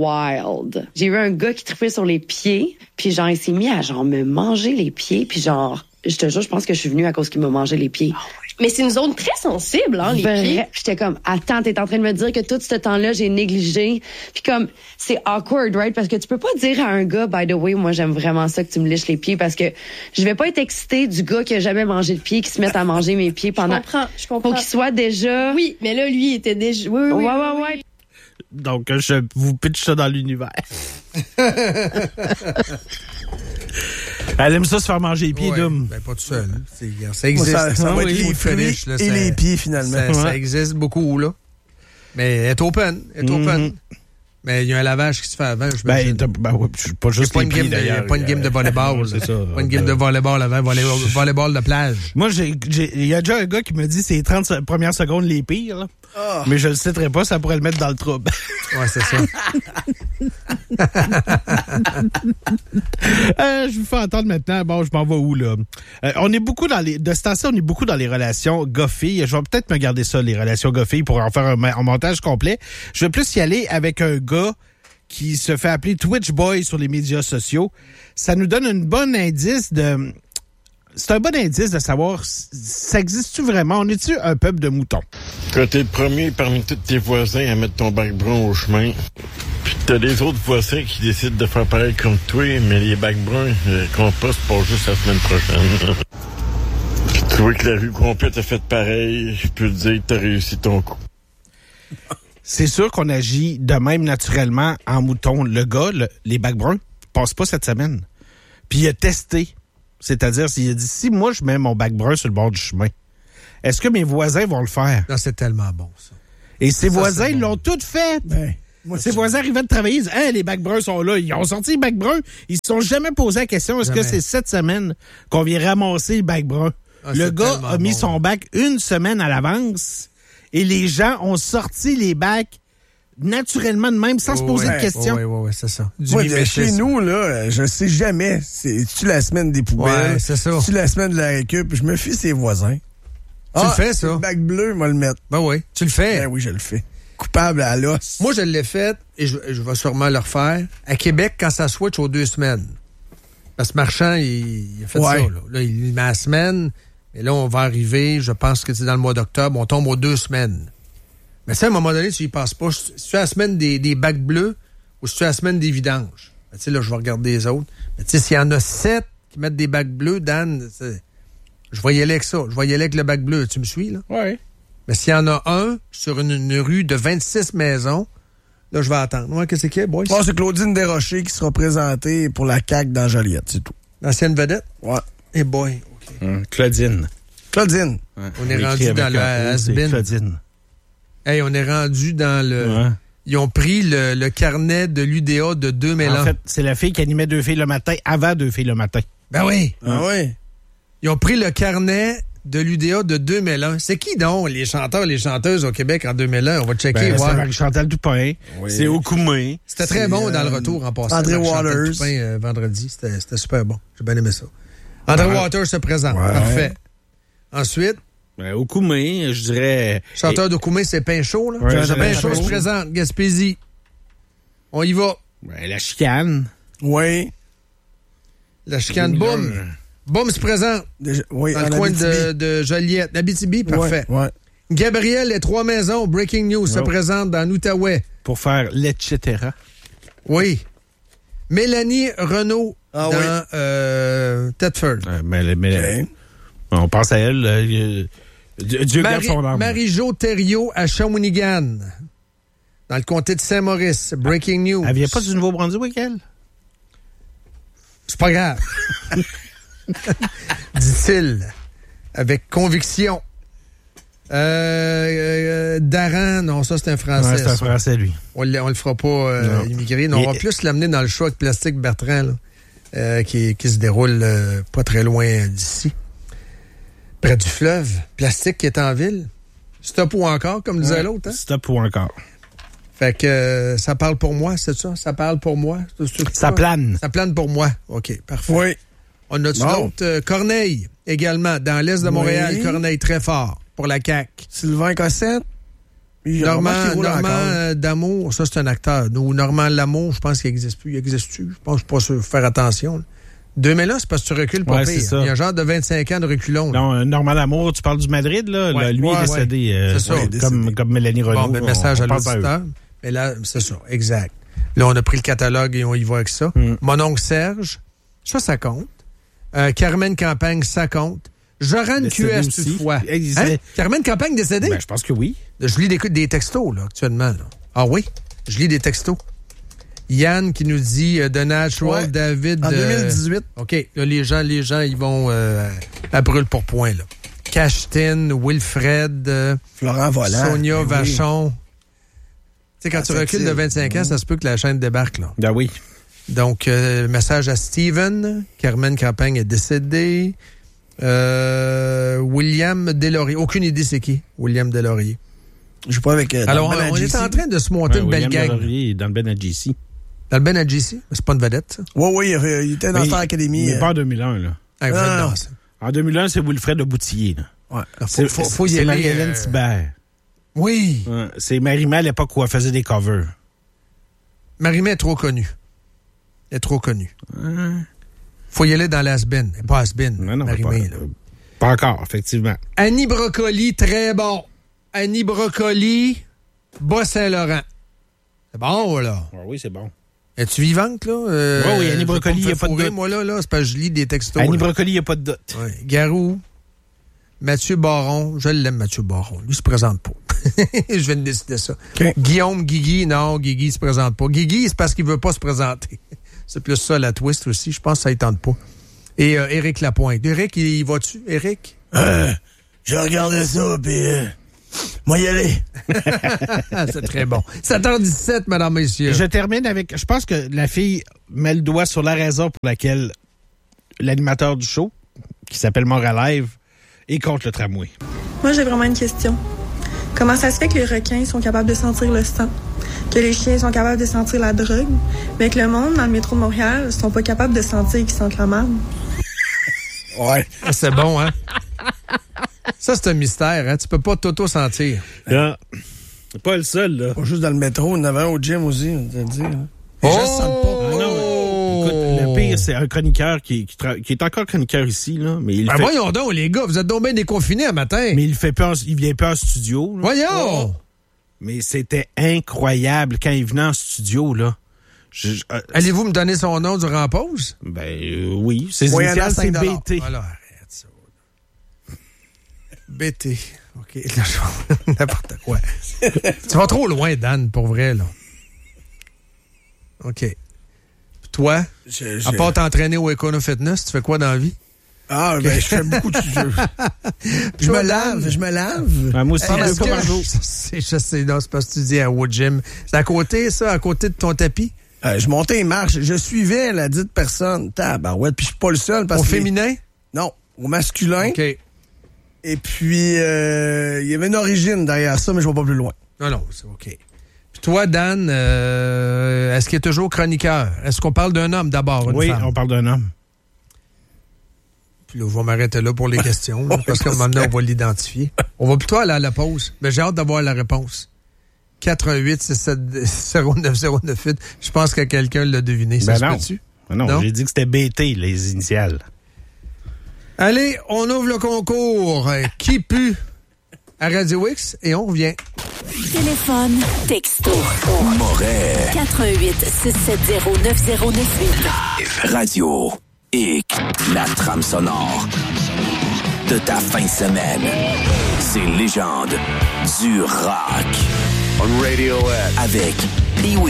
wild. J'ai eu un gars qui trippait sur les pieds, puis genre, il s'est mis à genre me manger les pieds, puis genre... Je te jure, je pense que je suis venue à cause qu'il m'a mangé les pieds. Oh oui. Mais c'est une zone très sensible, hein, les Vrai. pieds. J'étais comme, attends, t'es en train de me dire que tout ce temps-là, j'ai négligé. Puis comme, c'est awkward, right? Parce que tu peux pas dire à un gars, by the way, moi, j'aime vraiment ça que tu me liches les pieds parce que je vais pas être excitée du gars qui a jamais mangé de pieds, qui se mette à manger mes pieds pendant... Je comprends, je comprends. Faut qu'il soit déjà... Oui, mais là, lui, il était déjà... Oui, oui, ouais, oui, ouais, oui, ouais. oui. Donc, je vous pitch ça dans l'univers. Elle aime ça se faire manger les pieds, ouais, Dum. Ben, pas tout seul. C'est, ça existe. Ça, ça, ça va oui, être les fruits là, et ça, les pieds, finalement. Ça, ouais. ça existe beaucoup, là. Mais elle est open. Elle est mm-hmm. open. Mais il y a un lavage qui se fait avant, je ben, ben ouais, pas juste les pieds, d'ailleurs. Il n'y a pas une game de volleyball. C'est ça. Pas une game de volleyball avant, volleyball, volleyball de plage. Moi, j'ai, j'ai, il y a déjà un gars qui me dit c'est les trente premières secondes les pires, là. Oh. Mais je le citerai pas, ça pourrait le mettre dans le trouble. Ouais, c'est ça. euh, je vous fais entendre maintenant. Bon, je m'en vais où, là? Euh, on est beaucoup dans les, de ce temps-ci, on est beaucoup dans les relations gars-filles. Je vais peut-être me garder ça, les relations gars-filles, pour en faire un, un montage complet. Je vais plus y aller avec un gars qui se fait appeler Twitch Boy sur les médias sociaux. Ça nous donne un bon indice de c'est un bon indice de savoir, ça existe-tu vraiment? On est-tu un peuple de moutons? Quand t'es le premier parmi tous tes voisins à mettre ton bac brun au chemin, puis que t'as des autres voisins qui décident de faire pareil comme toi, mais les bacs bruns, le compost part juste la semaine prochaine. Puis tu vois que la rue complète a fait pareil, je peux te dire que t'as réussi ton coup. C'est sûr qu'on agit de même naturellement en mouton. Le gars, le, les bacs bruns, passe pas cette semaine. Puis il a testé. C'est-à-dire, il a dit, si moi je mets mon bac brun sur le bord du chemin, est-ce que mes voisins vont le faire? Non, c'est tellement bon, ça. Et ses Ça, voisins, c'est ils bon. l'ont tout fait. Ben, moi, Ses tu- voisins arrivaient de travailler, ils disent, hey, les bacs bruns sont là. Ils ont sorti les bacs bruns. Ils se sont jamais posé la question, est-ce Jamais. que c'est cette semaine qu'on vient ramasser le bac brun? Ah, le c'est gars tellement a mis bon. son bac une semaine à l'avance et les gens ont sorti les bacs naturellement de même, sans se poser Ouais, de questions. Oui, oui, oui, c'est ça. Du Moi, de mimétisme. chez nous, là, je sais jamais. C'est-tu la semaine des poubelles? Ouais, c'est ça. C'est-tu la semaine de la récup? Je me fie ses voisins. Tu le fais, ça? Le bac bleu, moi le mettre. Ben oui, tu le fais. Ben oui, je le fais. Coupable à l'os. Moi, je l'ai fait et je, je vais sûrement le refaire. À Québec, quand ça switch aux deux semaines. Parce que Marchand, il, il a fait Ouais. ça. Là. Là, il met la semaine. Mais là, on va arriver, je pense que c'est dans le mois d'octobre, on tombe aux deux semaines. Mais ça, à un moment donné, tu y passes pas. Si tu as la semaine des, des bacs bleus ou si tu as la semaine des vidanges. Ben, tu sais, là, je vais regarder les autres. Mais tu sais, s'il y en a sept qui mettent des bacs bleus, Dan, c'est- je vais y aller avec ça. Je vais y aller avec le bac bleu. Tu me suis, là? Ouais. Mais s'il y en a un sur une, une rue de vingt-six maisons, là, je vais attendre. Ouais, qu'est-ce qu'il y a, boys? Moi, c'est Claudine Desrochers qui sera présentée pour la C A Q dans Joliette, c'est tout. L'ancienne vedette? Ouais. Eh boy. Hum, Claudine. Claudine. Ouais. On est Écrit rendu avec dans le un O, c'est has-been. Claudine. Hey, on est rendu dans le... Ouais. Ils ont pris le, le carnet de l'U D A de deux mille En ans. fait, c'est la fille qui animait Deux filles le matin avant Deux filles le matin. Ben oui. Ah oui. Ils ont pris le carnet de l'U D A de deux mille un. C'est qui donc, les chanteurs, les chanteuses au Québec en deux mille un? On va checker. Ben, voir. c'est Marie-Chantal Dupin. Oui. C'est Okoumé. C'était très c'est, bon dans le euh, retour en passant. André Marie-Chantal Waters. Toupin, euh, vendredi. C'était c'était super bon. J'ai bien aimé ça. André Ouais. Waters se présente. Ouais. Parfait. Ensuite, Ben, Okoumé, je dirais... chanteur de Koumé, c'est Pinchot. Là. Ouais, Jonathan c'est Pinchot Pinchot. se présente. Gaspésie. On y va. Ben, la chicane. Oui. La chicane, boum. Boum se présente. Déjà- oui, Dans le en coin Abitibi. de, de Joliette. Abitibi, parfait. Ouais, ouais. Gabriel et Trois Maisons, Breaking News, se Oh. présente dans l'Outaouais. Pour faire l'et cetera. Oui. Mélanie Renaud Ah dans oui. euh, Thetford. Euh, mais, mais, Ok. on pense à elle. euh, Dieu Dieu garde Marie- son âme. Marie-Jo Thériault à Shawinigan. Dans le comté de Saint-Maurice. Breaking News. Elle vient pas du Nouveau-Brunswick, elle? C'est pas grave. Dit-il. Avec conviction. Euh, euh, Daran, non, ça c'est un Français. Ouais, c'est un ça. Français, lui. On le, on le fera pas euh, Non. immigrer. Non, on va Et- plus l'amener dans le show avec Plastique Bertrand, là, euh, qui, qui se déroule euh, pas très loin d'ici. Près du fleuve. Plastique qui est en ville. Stop ou encore, comme disait Ouais. l'autre. Hein? Stop ou encore. Fait que euh, ça parle pour moi, c'est ça? Ça parle pour moi? C'est- c'est Ça pas- plane. Ça plane pour moi. OK, parfait. Oui. On a-tu Bon. d'autres? Euh, Corneille, également, dans l'est de Montréal. Oui. Corneille, très fort pour la C A Q. Sylvain Cossette. Lui, Normand, remarque qu'il roule Normand encore. euh, Damour, ça c'est un acteur. Nous, Normand Lamour, je pense qu'il n'existe plus. Il existe-tu? Je pense que je suis pas sûr. Faut faire attention. Là. deux mille là, c'est parce que tu recules pas Ouais, pire. c'est ça. Il y a un genre de vingt-cinq ans de reculons. là. Non, euh, Normand Lamour, tu parles du Madrid, là? Ouais. Là, lui Ouais, est décédé. ouais. euh, C'est ça. ouais, décédé. comme, comme Mélanie Renaud. Bon, ben, message on- à on pense eux. l'auditeur. Mais là, c'est ça, exact. Là, on a pris le catalogue et on y va avec ça. Mm. Mon oncle Serge, ça, ça compte. Euh, Carmen Campagne, ça compte. Joran Décédé Q S, aussi. toutefois. Eh, il Hein? disait- Carmen Campagne décédée? Ben, je pense que oui. Je lis des, des textos, là, actuellement. Là. Ah oui? Je lis des textos. Yann qui nous dit euh, The Natural, Ouais. David. En euh, deux mille dix-huit. OK. Là, les gens, les gens, ils vont euh, à brûle pour point, là. Cashtin, Wilfred, euh, Florent Volant. Sonia Ben oui. Vachon. Tu sais, quand Ah, tu c'est recules de il. vingt-cinq ans, ça se peut que la chaîne débarque, là. Ben oui. Donc, euh, message à Steven. Carmen Campagne est décédée. Euh, William Deslauriers. Aucune idée c'est qui, William Deslauriers. Je joue pas avec. euh, Alors, dans le on, on Ben est à en J C. train de se monter Ouais, une belle William gang. Deslauriers est dans le Ben à J C. Dans le Ben à J C. C'est pas une vedette, ça. Oui, oui, il, il était dans Mais- Star Academy. Mais euh. pas en deux mille un, là. Hey, Non, vedette, non, non. ça. En deux mille un, c'est Wilfred de Boutillier, là. Ouais. Faut, faut, faut y C'est aller. Marie-Hélène euh, Thibert. Oui. Ouais, c'est Marie-Mé à l'époque où elle faisait des covers. Marie-Mé est trop connue. Elle est trop connue. Faut y aller dans l'as-been. Pas has-been, Non, non, Marie-Mé, pas, là. pas encore, effectivement. Annie Brocoli, très bon. Annie Brocoli, Bas-Saint-Laurent. C'est bon, là. Ah oui, c'est bon. Es-tu vivante, là? Euh, Oui, oui, Annie je vais Brocoli, me il n'y a faire pas de fourrer, doute. moi, là, là, c'est parce que je lis des textos. Annie là. Brocoli, il n'y a pas de doute. Ouais. Garou, Mathieu Baron, je l'aime, Mathieu Baron. Lui, il se présente pas. Je viens de décider ça. Okay. Guillaume, Guigui, non, Guigui, il se présente pas. Guigui, c'est parce qu'il veut pas se présenter. C'est plus ça, la twist aussi. Je pense que ça ne tente pas. Et euh, Éric Lapointe. Éric, il, il va-tu, Éric? Euh, je regardais ça, puis euh, moi y aller. C'est très bon. sept heures dix-sept, mesdames, messieurs. Je termine avec... Je pense que la fille met le doigt sur la raison pour laquelle l'animateur du show, qui s'appelle Moral Live, est contre le tramway. Moi, j'ai vraiment une question. Comment ça se fait que les requins sont capables de sentir le sang, que les chiens sont capables de sentir la drogue, mais que le monde, dans le métro de Montréal, sont pas capables de sentir qu'ils sentent la merde? Ouais. C'est bon, hein? Ça, c'est un mystère, hein? Tu peux pas t'auto-sentir. Là, c'est pas le seul, là. Pas juste dans le métro, on avait un au gym aussi, on te le dit. Hein. Oh! Les gens se sentent pas. Ah non, écoute, le pire, c'est un chroniqueur qui, qui, tra- qui est encore chroniqueur ici, là, mais il Ben fait... voyons donc, les gars, vous êtes donc bien déconfinés un matin. Mais il fait pas, en- il vient pas en studio. Là. Voyons! Oh. Mais c'était incroyable quand il venait en studio, là. Je- je- euh, Allez-vous me donner son nom durant la pause? Ben euh, oui, ses Moyennant initiales, c'est cinq dollars. B T. Voilà, arrête ça. B T. OK, là, je... n'importe quoi. Tu vas trop loin, Dan, pour vrai, là. OK. Toi, Je- je- à part t'entraîner au Econo Fitness, tu fais quoi dans la vie? Ah, ben, je fais beaucoup de jeux. Je Toi, me Dan? lave, je me lave. Ah, moi aussi, Ah, deux parce fois que- par jour. Je sais, je sais, non, c'est parce que tu dis à Wood Gym. C'est à côté, ça, à côté de ton tapis? Euh, je montais les marches, je suivais la dite personne. Tabarouette, puis je suis pas le seul. Parce Au que féminin? Non, au masculin. OK. Et puis, euh, il y avait une origine derrière ça, mais je vais pas plus loin. Non, non, c'est OK. Puis toi, Dan, euh, est-ce qu'il est toujours chroniqueur? Est-ce qu'on parle d'un homme d'abord? Une Oui, femme? on parle d'un homme. Puis là, je vais m'arrêter là pour les questions, là, parce qu'à un moment donné, on va l'identifier. On va plutôt aller à la pause. Mais j'ai hâte d'avoir la réponse. quatre un huit six sept zéro neuf zéro neuf huit. Je pense que quelqu'un l'a deviné. Ça Ben se non. peut-tu? Ben non, Non? j'ai dit que c'était B T, les initiales. Allez, on ouvre le concours. Euh, Qui pue à Radio X et on revient. Téléphone, texto. Moret. quatre un huit six sept zéro neuf zéro neuf huit. Radio X. La trame sonore de ta fin de semaine. Ces légendes du rock. On Radio X. Avec Pee-Wee.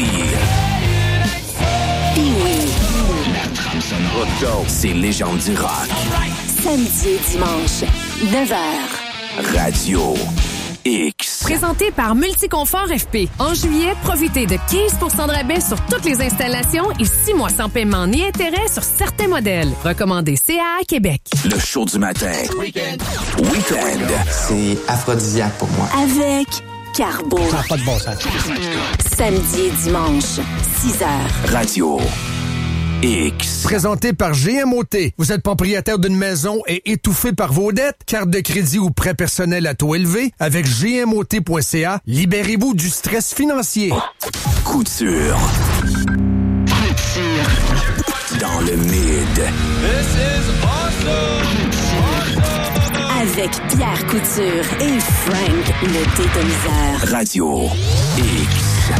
Pee-Wee. La trame sonore. Let's go. Ces légendes du rock. Samedi et dimanche, neuf heures. Radio X. Présenté par Multiconfort F P. En juillet, profitez de quinze pour cent de rabais sur toutes les installations et six mois sans paiement ni intérêt sur certains modèles. Recommandé C A A Québec. Le show du matin. Week-end. Week-end. C'est aphrodisiaque pour moi. Avec Carbo. Ça n'a pas de bon sens. Samedi et dimanche, six heures. Radio X. Présenté par G M O T. Vous êtes propriétaire d'une maison et étouffé par vos dettes? Carte de crédit ou prêt personnel à taux élevé? Avec G M O T point C A, libérez-vous du stress financier. Couture. Couture. Dans le mid. This is awesome. Avec Pierre Couture et Frank le détoniseur. Radio X.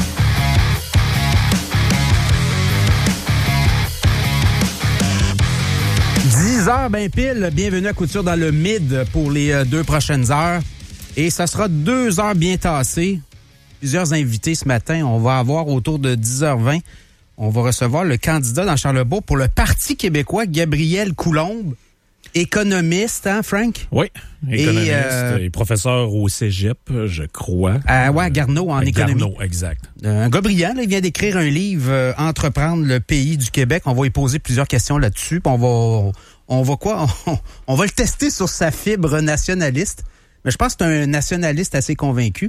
dix heures, ben pile. Bienvenue à Couture dans le mid pour les euh, deux prochaines heures. Et ça sera deux heures bien tassées. Plusieurs invités ce matin. On va avoir autour de dix heures vingt. On va recevoir le candidat dans Charlebourg pour le Parti québécois, Gabriel Coulombe. Économiste, hein, Frank? Oui, économiste et, euh, et professeur au cégep, je crois. Ah ouais, à Garneau, en à économie. Garneau, exact. Euh, un gars brillant, là, il vient d'écrire un livre, euh, Entreprendre le pays du Québec. On va lui poser plusieurs questions là-dessus. Puis on va, on va quoi? On, on va le tester sur sa fibre nationaliste. Mais je pense que c'est un nationaliste assez convaincu.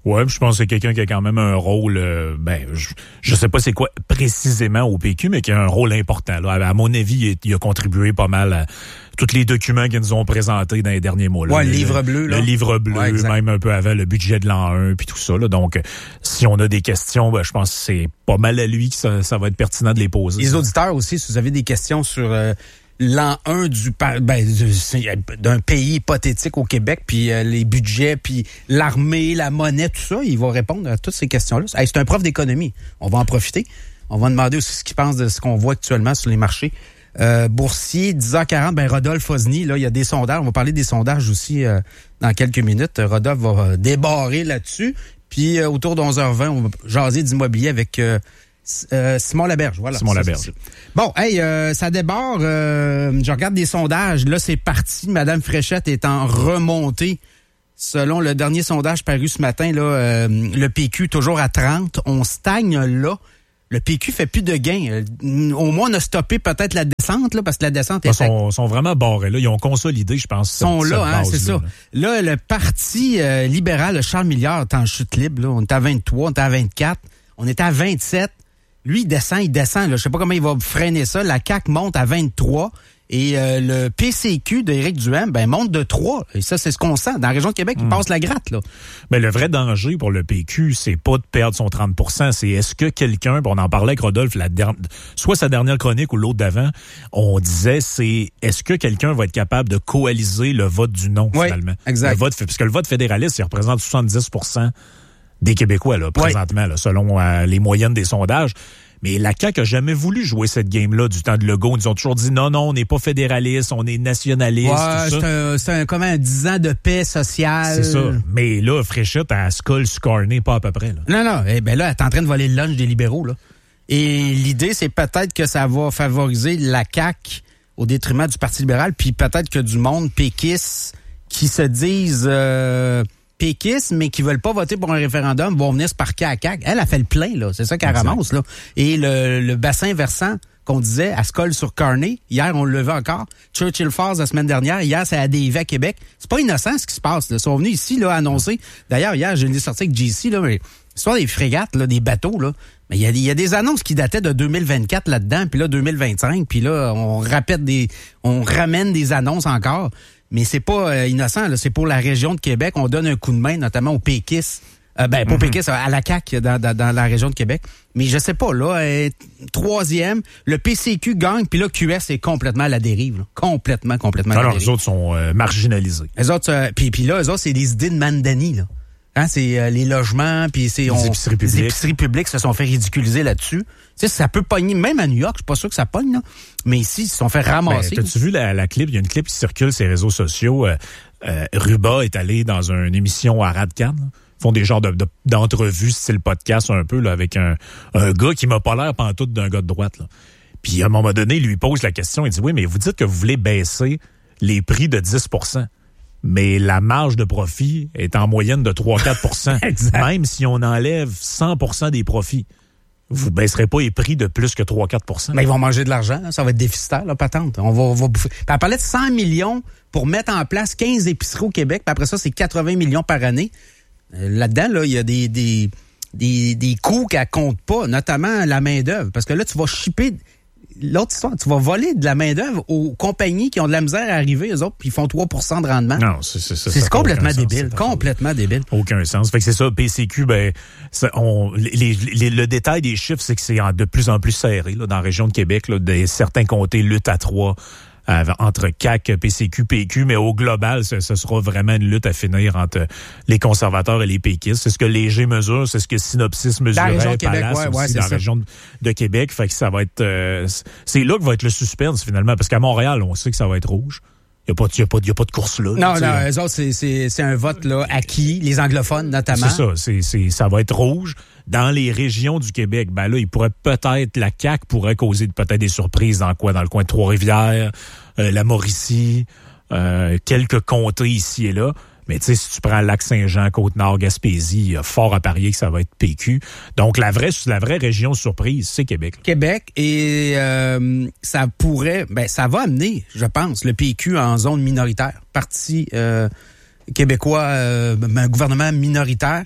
Ouais, je pense que c'est quelqu'un qui a quand même un rôle, euh, ben, je, je sais pas c'est quoi précisément au P Q, mais qui a un rôle important. Là. À mon avis, il, il a contribué pas mal à tous les documents qu'ils nous ont présentés dans les derniers mois. Là. Ouais, le, le livre bleu. Là. Le livre bleu, ouais, même un peu avant le budget de l'an un, puis tout ça. Là. Donc, si on a des questions, ben, je pense que c'est pas mal à lui que ça, ça va être pertinent de les poser. Les ça. auditeurs aussi, si vous avez des questions sur... Euh, l'an un du ben, d'un pays hypothétique au Québec, puis euh, les budgets, puis l'armée, la monnaie, tout ça, il va répondre à toutes ces questions-là. Hey, c'est un prof d'économie. On va en profiter. On va demander aussi ce qu'il pense de ce qu'on voit actuellement sur les marchés. Euh, boursier, dix heures quarante, ben Rodolphe Osny, là, il y a des sondages. On va parler des sondages aussi euh, dans quelques minutes. Rodolphe va débarrer là-dessus. Puis euh, autour de onze heures vingt, on va jaser d'immobilier avec... Euh, Euh, Simon Laberge, voilà. Simon Laberge. Bon, hey, euh, ça débarre. Euh, je regarde des sondages. Là, c'est parti. Madame Fréchette est en remontée. Selon le dernier sondage paru ce matin, là, euh, le P Q toujours à trente. On stagne là. Le P Q fait plus de gains. Au moins, on a stoppé peut-être la descente, là, parce que la descente est... Ils sont, sont vraiment barrés, là. Ils ont consolidé, je pense. Ils sont cette, là, cette hein, c'est ça. Là, le Parti euh, libéral, le Charles Milliard, est en chute libre. Là. On est à vingt-trois, on est à vingt-quatre, on est à vingt-sept. Lui, il descend, il descend. Là. Je sais pas comment il va freiner ça. La C A Q monte à vingt-trois. Et euh, le P C Q d'Éric Duhaime, ben, monte de trois. Et ça, c'est ce qu'on sent. Dans la région de Québec, mmh. il passe la gratte, là. Mais le vrai danger pour le P Q, c'est pas de perdre son trente pour cent. C'est est-ce que quelqu'un, on en parlait avec Rodolphe, la der... soit sa dernière chronique ou l'autre d'avant, on disait, c'est est-ce que quelqu'un va être capable de coaliser le vote du non, oui, finalement? Exact. Le vote, parce que le vote fédéraliste, il représente soixante-dix pour cent des Québécois, là, présentement, oui. là, selon euh, les moyennes des sondages. Mais la C A Q a jamais voulu jouer cette game-là du temps de Legault. Ils ont toujours dit non, non, on n'est pas fédéraliste, on est nationaliste. Ouais, tout ça. C'est un, c'est un, comme un dix ans de paix sociale. C'est ça. Mais là, Fréchette, elle se colle sur Carney, pas à peu près. Là. Non, non. Eh ben là, elle est en train de voler le lunch des libéraux, là. Et l'idée, c'est peut-être que ça va favoriser la C A Q au détriment du Parti libéral, puis peut-être que du monde péquiste qui se disent... Euh, péquistes, mais qui veulent pas voter pour un référendum, vont venir se parquer à C A Q. Elle a fait le plein, là. C'est ça qu'elle exact. Ramasse, là. Et le, le bassin versant qu'on disait, elle se colle sur Carney. Hier, on le levait encore. Churchill Falls la semaine dernière. Hier, c'est à D V à Québec. C'est pas innocent, ce qui se passe, là. Ils sont venus ici, là, annoncer. D'ailleurs, hier, j'ai sorti avec J C, là, mais l'histoire des frégates, là, des bateaux, là. Mais il y a, y a des annonces qui dataient de deux mille vingt-quatre là-dedans, puis là, deux mille vingt-cinq, puis là, on répète des, on ramène des annonces encore. Mais c'est pas euh, innocent, là. C'est pour la région de Québec. On donne un coup de main, notamment aux péquistes. Euh, ben, pas aux mm-hmm. péquistes, à la C A Q dans, dans, dans la région de Québec. Mais je sais pas, là, euh, troisième, le P C Q gagne, puis là, Q S est complètement à la dérive. Là. Complètement, complètement Alors, à la dérive. Les autres sont euh, marginalisés. Les autres, euh, puis, puis là, les autres, c'est des idées de Mandani, là. Hein, c'est euh, les logements, puis c'est... Les on, épiceries publiques. Les épiceries publiques se sont fait ridiculiser là-dessus. Tu sais, ça peut pogner, même à New York, je suis pas sûr que ça pogne, là. Mais ici, ils se sont fait ramasser. Ben, t'as-tu vu la, la clip? Il y a une clip qui circule sur les réseaux sociaux. Euh, euh, Ruba est allé dans une émission à Radcan. Ils font des genres de, de, d'entrevues, style podcast un peu, là, avec un, un gars qui m'a pas l'air pantoute d'un gars de droite, là. Puis à un moment donné, il lui pose la question, il dit, oui, mais vous dites que vous voulez baisser les prix de dix pour cent. Mais la marge de profit est en moyenne de trois à quatre pour cent. Même si on enlève cent pour cent des profits, vous ne baisserez pas les prix de plus que trois à quatre pour cent. Mais ils vont manger de l'argent, là. Ça va être déficitaire, là, patente. On va, on va bouffer. Puis elle parlait de cent millions pour mettre en place quinze épiceries au Québec, puis après ça, c'est quatre-vingts millions par année. Euh, là-dedans, là, il y a des, des, des, des coûts qu'elle compte pas, notamment la main-d'œuvre. Parce que là, tu vas shipper... L'autre histoire, tu vas voler de la main-d'œuvre aux compagnies qui ont de la misère à arriver, eux autres, puis ils font trois pour cent de rendement. Non, c'est c'est ça. C'est complètement débile. Sens, complètement débile. Aucun sens. Fait que c'est ça, P C Q, ben, ça, on, les, les, le détail des chiffres, c'est que c'est en, de plus en plus serré, là, dans la région de Québec, là, des, certains comtés luttent à trois. Euh, entre C A Q, P C Q, P Q, mais au global, ce, ce sera vraiment une lutte à finir entre les conservateurs et les péquistes. C'est ce que Léger mesure, c'est ce que Synopsis mesurait, Palace Québec, ouais, aussi ouais, dans la ça. région de, de Québec. Fait que ça va être... Euh, c'est là que va être le suspense, finalement, parce qu'à Montréal, on sait que ça va être rouge. Il n'y a, a, a pas de course là. Non, non, eux autres, c'est, c'est, c'est un vote là acquis, les anglophones notamment. C'est ça, c'est, c'est, ça va être rouge. Dans les régions du Québec, ben là, il pourrait peut-être, la C A Q pourrait causer peut-être des surprises dans quoi? Dans le coin de Trois-Rivières, euh, la Mauricie, euh, quelques comtés ici et là. Mais tu sais, si tu prends Lac-Saint-Jean, Côte-Nord, Gaspésie, il y a fort à parier que ça va être P Q. Donc, la vraie, la vraie région surprise, c'est Québec. Là. Québec, et euh, ça pourrait, ben ça va amener, je pense, le P Q en zone minoritaire. Parti euh, québécois, euh, un gouvernement minoritaire.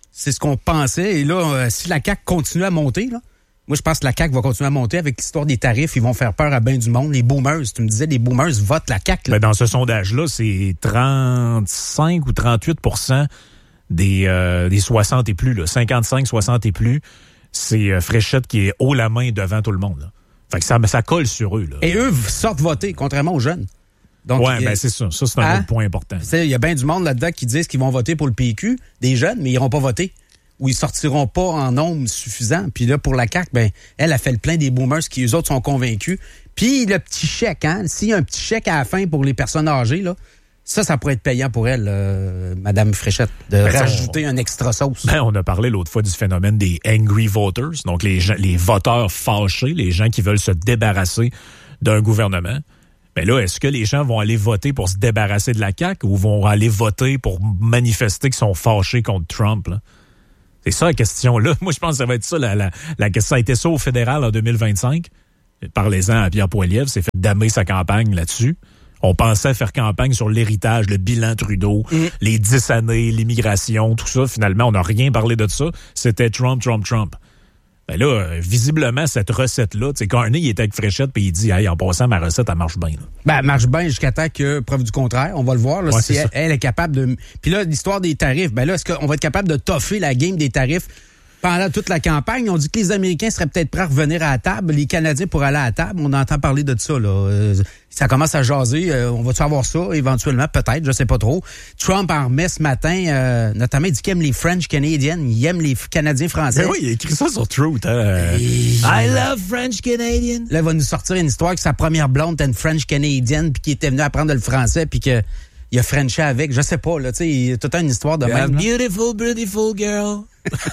C'est ce qu'on pensait. Et là, euh, si la C A Q continue à monter, là, moi, je pense que la C A Q va continuer à monter avec l'histoire des tarifs. Ils vont faire peur à bien du monde. Les boomers, tu me disais, les boomers votent la C A Q. Là. Ben dans ce sondage-là, c'est trente-cinq ou trente-huit pour cent des, euh, des soixante et plus, là, cinquante-cinq soixante et plus. C'est euh, Fréchette qui est haut la main devant tout le monde. Là. Fait que ça, ça colle sur eux. Là. Et eux sortent voter, contrairement aux jeunes. Donc, ouais, ben c'est ça. Ça, c'est un hein? autre point important. Il y a bien du monde là-dedans qui disent qu'ils vont voter pour le P Q, des jeunes, mais ils n'iront pas voter. Ou ils sortiront pas en nombre suffisant. Puis là, pour la C A Q, ben, elle a fait le plein des boomers qui, eux autres, sont convaincus. Puis le petit chèque, hein. S'il y a un petit chèque à la fin pour les personnes âgées, là, ça, ça pourrait être payant pour elle, euh, Madame Fréchette, de ben, rajouter on, un extra sauce. Ben, on a parlé l'autre fois du phénomène des angry voters, donc les gens, les voteurs fâchés, les gens qui veulent se débarrasser d'un gouvernement. Ben là, est-ce que les gens vont aller voter pour se débarrasser de la C A Q ou vont aller voter pour manifester qu'ils sont fâchés contre Trump, là? C'est ça la question, là. Moi, je pense que ça va être ça, la, la, la question. Ça a été ça au fédéral en deux mille vingt-cinq. Parlez-en à Pierre Poilievre, s'est fait damer sa campagne là-dessus. On pensait faire campagne sur l'héritage, le bilan Trudeau, mmh. les dix années, l'immigration, tout ça. Finalement, on n'a rien parlé de ça. C'était Trump, Trump, Trump. Ben là, visiblement, cette recette-là, tu sais, Carney, il était avec Fréchette, puis il dit, hey, en passant, ma recette, elle marche bien. Là. Ben, elle marche bien jusqu'à temps que, preuve du contraire, on va le voir, là, ouais, si elle, elle est capable de... Puis là, l'histoire des tarifs, ben là, est-ce qu'on va être capable de toffer la game des tarifs pendant toute la campagne? On dit que les Américains seraient peut-être prêts à revenir à la table, les Canadiens pour aller à la table. On entend parler de ça, là. Euh, ça commence à jaser. Euh, on va-tu avoir ça, éventuellement? Peut-être, je sais pas trop. Trump en remet ce matin, euh, notamment, il dit qu'il aime les French Canadians. Il aime les Canadiens français. Ben oui, il a écrit ça sur Truth. Hein? Et... I love French Canadian. Là, il va nous sortir une histoire que sa première blonde était une French Canadian, puis qui était venue apprendre le français, puis que il a Frenché avec. Je sais pas, là, tu sais, il y a toute une histoire de yeah, même. Beautiful, beautiful girl.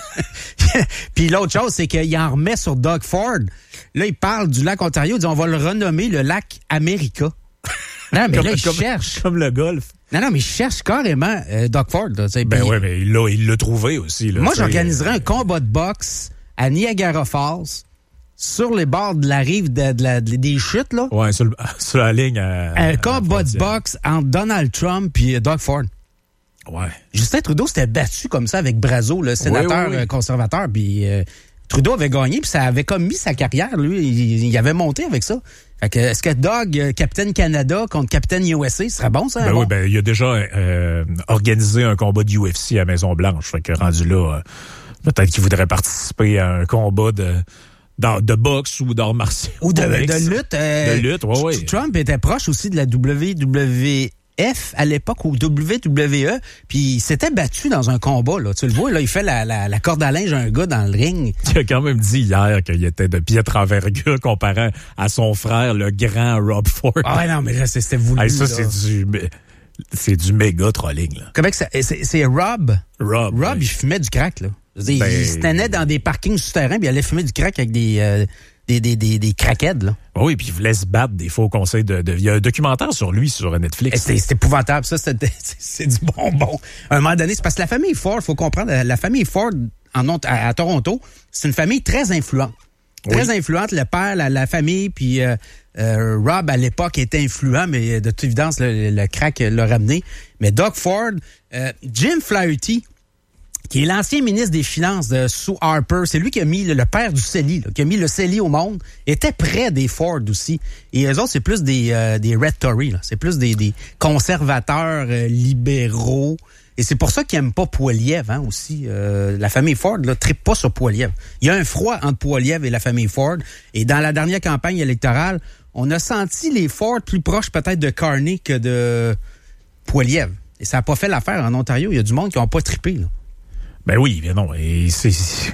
Puis l'autre chose, c'est qu'il en remet sur Doug Ford. Là, il parle du lac Ontario. Il dit, on va le renommer le lac America. Non, mais comme, là, il comme, cherche. Comme le golf. Non, non, mais il cherche carrément euh, Doug Ford. Là, ben oui, mais il l'a, il l'a trouvé aussi. Là, moi, j'organiserais euh... un combat de boxe à Niagara Falls, sur les bords de la rive de, de la, de, des chutes, là. Ouais, sur, le, sur la ligne. À, un combat de boxe entre Donald Trump et Doug Ford. Ouais. Justin Trudeau s'était battu comme ça avec Brazo, le sénateur oui, oui, oui. conservateur, puis euh, Trudeau avait gagné, puis ça avait comme mis sa carrière, lui, il, il avait monté avec ça. Fait que, est-ce que Doug, euh, Capitaine Canada contre Capitaine U S A, ce serait bon, ça? Ben bon? oui, ben, il a déjà euh, organisé un combat de U F C à Maison-Blanche. Fait que rendu là, euh, peut-être qu'il voudrait participer à un combat de... Dans, de boxe ou d'arts martiaux. Ou de, de lutte. Euh, de lutte, oui, oui. Trump était proche aussi de la W W F à l'époque, ou W W E, puis il s'était battu dans un combat, là. Tu le vois, là, il fait la, la, la corde à linge à un gars dans le ring. Il a quand même dit hier qu'il était de piètre envergure comparé à son frère, le grand Rob Ford. Ah ouais, non, mais là, c'était voulu. Hey, ça, là. c'est du... C'est du méga trolling, là. Comment que ça... C'est, c'est Rob. Rob. Rob, oui. Il fumait du crack, là. Ben... Il se tenait dans des parkings souterrains, puis il allait fumer du crack avec des, euh, des, des, des, des crackheads, là. Oui, puis il voulait se battre des faux conseils de, de... Il y a un documentaire sur lui sur Netflix. C'est, c'est épouvantable, ça, c'est, c'est, c'est du bonbon. À un moment donné, c'est parce que la famille Ford, faut comprendre, la, la famille Ford en, à, à Toronto, c'est une famille très influente. Très oui. influente, le père, la, la famille, puis euh, euh, Rob, à l'époque, était influent, mais de toute évidence, le, le crack l'a ramené. Mais Doug Ford, euh, Jim Flaherty, qui est l'ancien ministre des Finances de sous Harper, c'est lui qui a mis le, le père du C E L I, là, qui a mis le C E L I au monde, était près des Ford aussi. Et eux autres, c'est plus des, euh, des Red Tories, là. C'est plus des, des conservateurs euh, libéraux. Et c'est pour ça qu'ils n'aiment pas Poilievre, hein, aussi. Euh, la famille Ford, là, trippe pas sur Poilievre. Il y a un froid entre Poilievre et la famille Ford. Et dans la dernière campagne électorale, on a senti les Ford plus proches peut-être de Carney que de Poilievre. Et ça n'a pas fait l'affaire en Ontario. Il y a du monde qui n'ont pas trippé, là. Ben oui, mais non. Et c'est,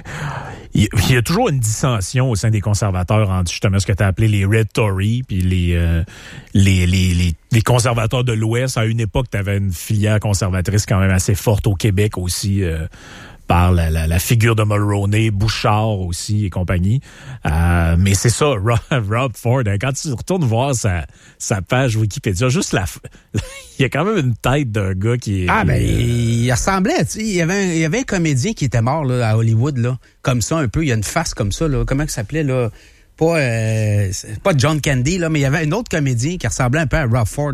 il y a toujours une dissension au sein des conservateurs entre justement ce que tu as appelé les Red Tories puis les, euh, les, les, les, les conservateurs de l'Ouest. À une époque, tu avais une filière conservatrice quand même assez forte au Québec aussi, euh, par la, la, la figure de Mulroney, Bouchard aussi et compagnie. Euh, mais c'est ça, Rob, Rob Ford, hein, quand tu retournes voir sa, sa page Wikipédia, juste la... Il y a quand même une tête d'un gars qui est... Ah, ben, il, il ressemblait, tu sais, il y avait un, il y avait un comédien qui était mort, là, à Hollywood, là, comme ça, un peu, il y a une face comme ça, là, comment ça s'appelait, là, pas, euh, pas John Candy, là, mais il y avait un autre comédien qui ressemblait un peu à Rob Ford, là.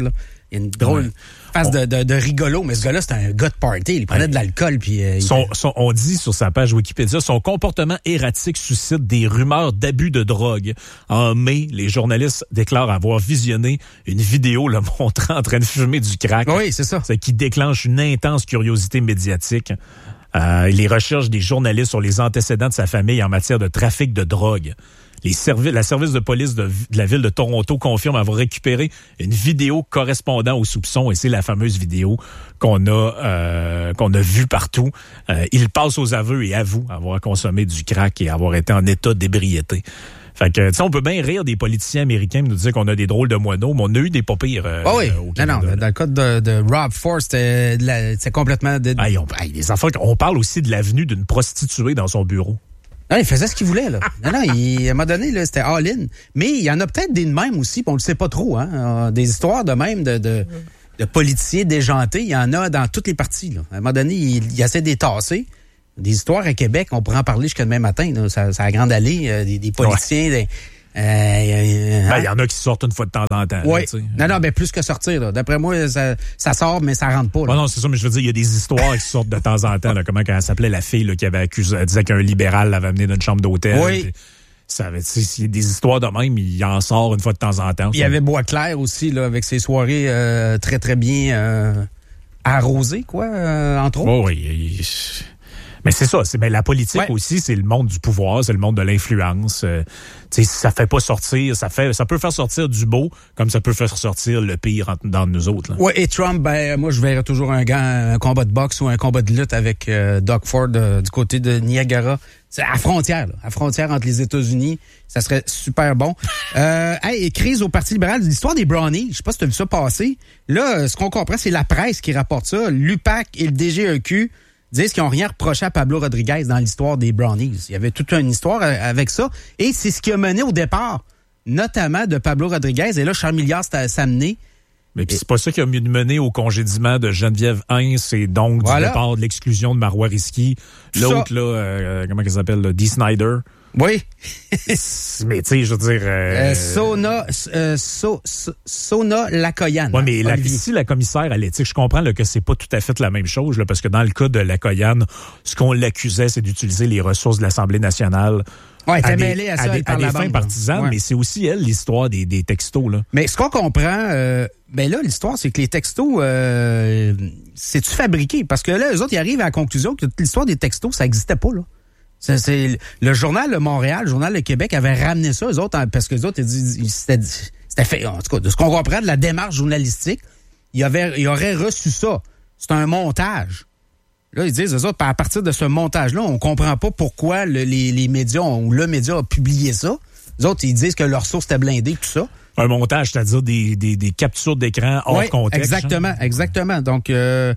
Il y a une drôle Ouais. face On- de, de, de rigolo, mais ce gars-là, c'était un gars de party. Il prenait Ouais. de l'alcool, puis... euh, il- Son, son- on dit sur sa page Wikipédia, son comportement erratique suscite des rumeurs d'abus de drogue. En mai, les journalistes déclarent avoir visionné une vidéo le montrant en train de fumer du crack. Oui, c'est ça. Ce qui déclenche une intense curiosité médiatique. Euh, les recherches des journalistes sur les antécédents de sa famille en matière de trafic de drogue. Les servi- la service de police de, de la ville de Toronto confirme avoir récupéré une vidéo correspondant aux soupçons, et c'est la fameuse vidéo qu'on a euh, qu'on a vue partout. Euh, il passe aux aveux et avoue avoir consommé du crack et avoir été en état d'ébriété. Fait que, tu sais, on peut bien rire des politiciens américains, nous dire qu'on a des drôles de moineaux, mais on a eu des pas pires. Euh, Ah oui, euh, au non, Canada, non, là. dans le cas de, de Rob Ford, c'était de la- c'était complètement... De... Hey, on, hey, les enfants, on parle aussi de l'avenue d'une prostituée dans son bureau. Non, il faisait ce qu'il voulait, là. Non, non, il, à un moment donné, là, c'était all-in. Mais il y en a peut-être des de même aussi, puis on le sait pas trop, hein. Euh, Des histoires de même de, de, de politiciens déjantés, il y en a dans toutes les parties, là. À un moment donné, il, il essaie de les tasser. Des histoires à Québec, on pourrait en parler jusqu'à demain matin, là. Ça, ça a grande allée, euh, des, des politiciens... des- euh, euh, Ben, hein. il y en a qui sortent une fois de temps en temps. Oui. là, tu sais. Non, non, ben plus que sortir, là. D'après moi, ça, ça sort, mais ça rentre pas, là. Ouais, non, c'est ça, mais je veux dire, il y a des histoires qui sortent de temps en temps. Là, comment elle s'appelait la fille là, qui avait accusé, elle disait qu'un libéral l'avait amené d'une chambre d'hôtel. Oui. Puis, ça avait, tu sais, s'il y a des histoires de même, il en sort une fois de temps en temps. Il y avait Boisclair aussi, là, avec ses soirées euh, très, très bien euh, arrosées, quoi, euh, entre autres. Oh, oui, il- mais c'est ça, c'est ben, la politique Ouais. aussi, c'est le monde du pouvoir, c'est le monde de l'influence. Euh, tu sais, ça fait pas sortir, ça fait, ça peut faire sortir du beau, comme ça peut faire sortir le pire en- dans nous autres. Là. Ouais, et Trump, ben moi je verrais toujours un, gant, un combat de boxe ou un combat de lutte avec euh, Doug Ford euh, du côté de Niagara. C'est à frontière, là, à frontière entre les États-Unis. Ça serait super bon. Euh, hey, crise au Parti libéral, l'histoire des brownies. Je sais pas si tu as vu ça passer. Là, ce qu'on comprend, c'est la presse qui rapporte ça. L'U P A C et le D G E Q disent qu'ils n'ont rien reproché à Pablo Rodriguez dans l'histoire des brownies. Il y avait toute une histoire avec ça. Et c'est ce qui a mené au départ, notamment de Pablo Rodriguez. Et là, Charles Milliard s'est s'est amené. Mais puis c'est pas ça qui a mené au congédiement de Geneviève Heinz et donc Voilà. du départ de l'exclusion de Marois Risky. L'autre, là, euh, comment il s'appelle, là, Dee Snider. Oui. Mais tu sais, je veux dire... euh, Euh, Sona, euh, so, so- Sona Lacoyan. Ouais, mais la, Olivier. ici, la commissaire à l'éthique, je comprends là, que c'est pas tout à fait la même chose, là, parce que dans le cas de Lacoyan, ce qu'on l'accusait, c'est d'utiliser les ressources de l'Assemblée nationale Ouais, elle était à des, mêlée à ça, à des, elle, par à des la fins bande, là. partisanes, Ouais. mais c'est aussi, elle, l'histoire des, des textos. Là. Mais ce qu'on comprend, euh, ben là, l'histoire, c'est que les textos, euh, c'est-tu fabriqué? Parce que là, eux autres, ils arrivent à la conclusion que l'histoire des textos, ça n'existait pas, là. C'est, c'est, le journal de Montréal, le journal de Québec avait ramené ça, eux autres, en- parce que les autres, ils disent- ils- c'était, c'était fait, en tout cas, de ce qu'on comprend de la démarche journalistique, ils, avaient, ils auraient reçu ça. C'est un montage. Là, ils disent, eux autres, à partir de ce montage-là, on comprend pas pourquoi le- les, les médias ont- ou le média a publié ça. Les autres, ils disent que leur source était blindée, tout ça. Un montage, c'est-à-dire des, des, des captures d'écran hors Oui, contexte. exactement, hein. exactement. Donc, euh,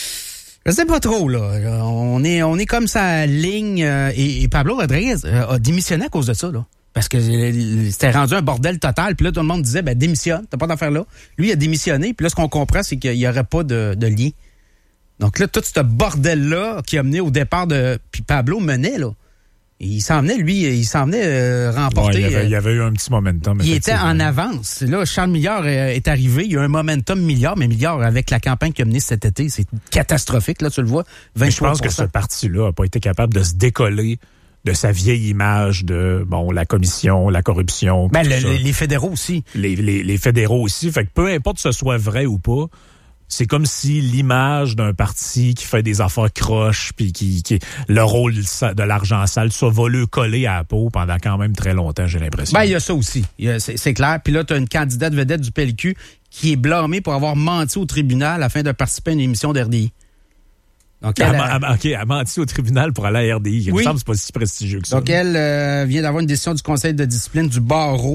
je sais pas trop, là. On est, on est comme ça, ligne. euh, et, et Pablo Rodriguez euh, a démissionné à cause de ça, là. Parce que euh, c'était rendu un bordel total. Puis là, tout le monde disait, ben démissionne, t'as pas d'affaire là. Lui, il a démissionné. Puis là, ce qu'on comprend, c'est qu'il y aurait pas de, de lien. Donc là, tout ce bordel-là qui a mené au départ de... Puis Pablo menait, là. Et il s'en venait, lui, il s'en venait euh, remporter... Ouais, il, y avait, euh, il y avait eu un petit momentum. il était effectivement. en avance. Là, Charles Milliard euh, est arrivé. Il y a un momentum Milliard, mais Milliard, avec la campagne qu'il a menée cet été, c'est catastrophique. Là, tu le vois, Mais je vingt-trois pour cent. pense que ce parti-là n'a pas été capable de se décoller de sa vieille image de bon la commission, la corruption. Ben, tout le- ça. les, les fédéraux aussi. Les, les, les fédéraux aussi. Fait que peu importe que ce soit vrai ou pas, c'est comme si l'image d'un parti qui fait des affaires croches puis qui, qui le rôle de l'argent sale soit volé collé à la peau pendant quand même très longtemps, j'ai l'impression. Ben, il y a ça aussi. Il y a- C'est c'est clair. Puis là, tu as une candidate vedette du P L Q qui est blâmée pour avoir menti au tribunal afin de participer à une émission d'R D I. Donc, Elle elle, a, a- OK, elle a menti au tribunal pour aller à R D I. Il me Oui. semble que c'est pas si prestigieux que ça. donc elle euh, vient d'avoir une décision du conseil de discipline du barreau.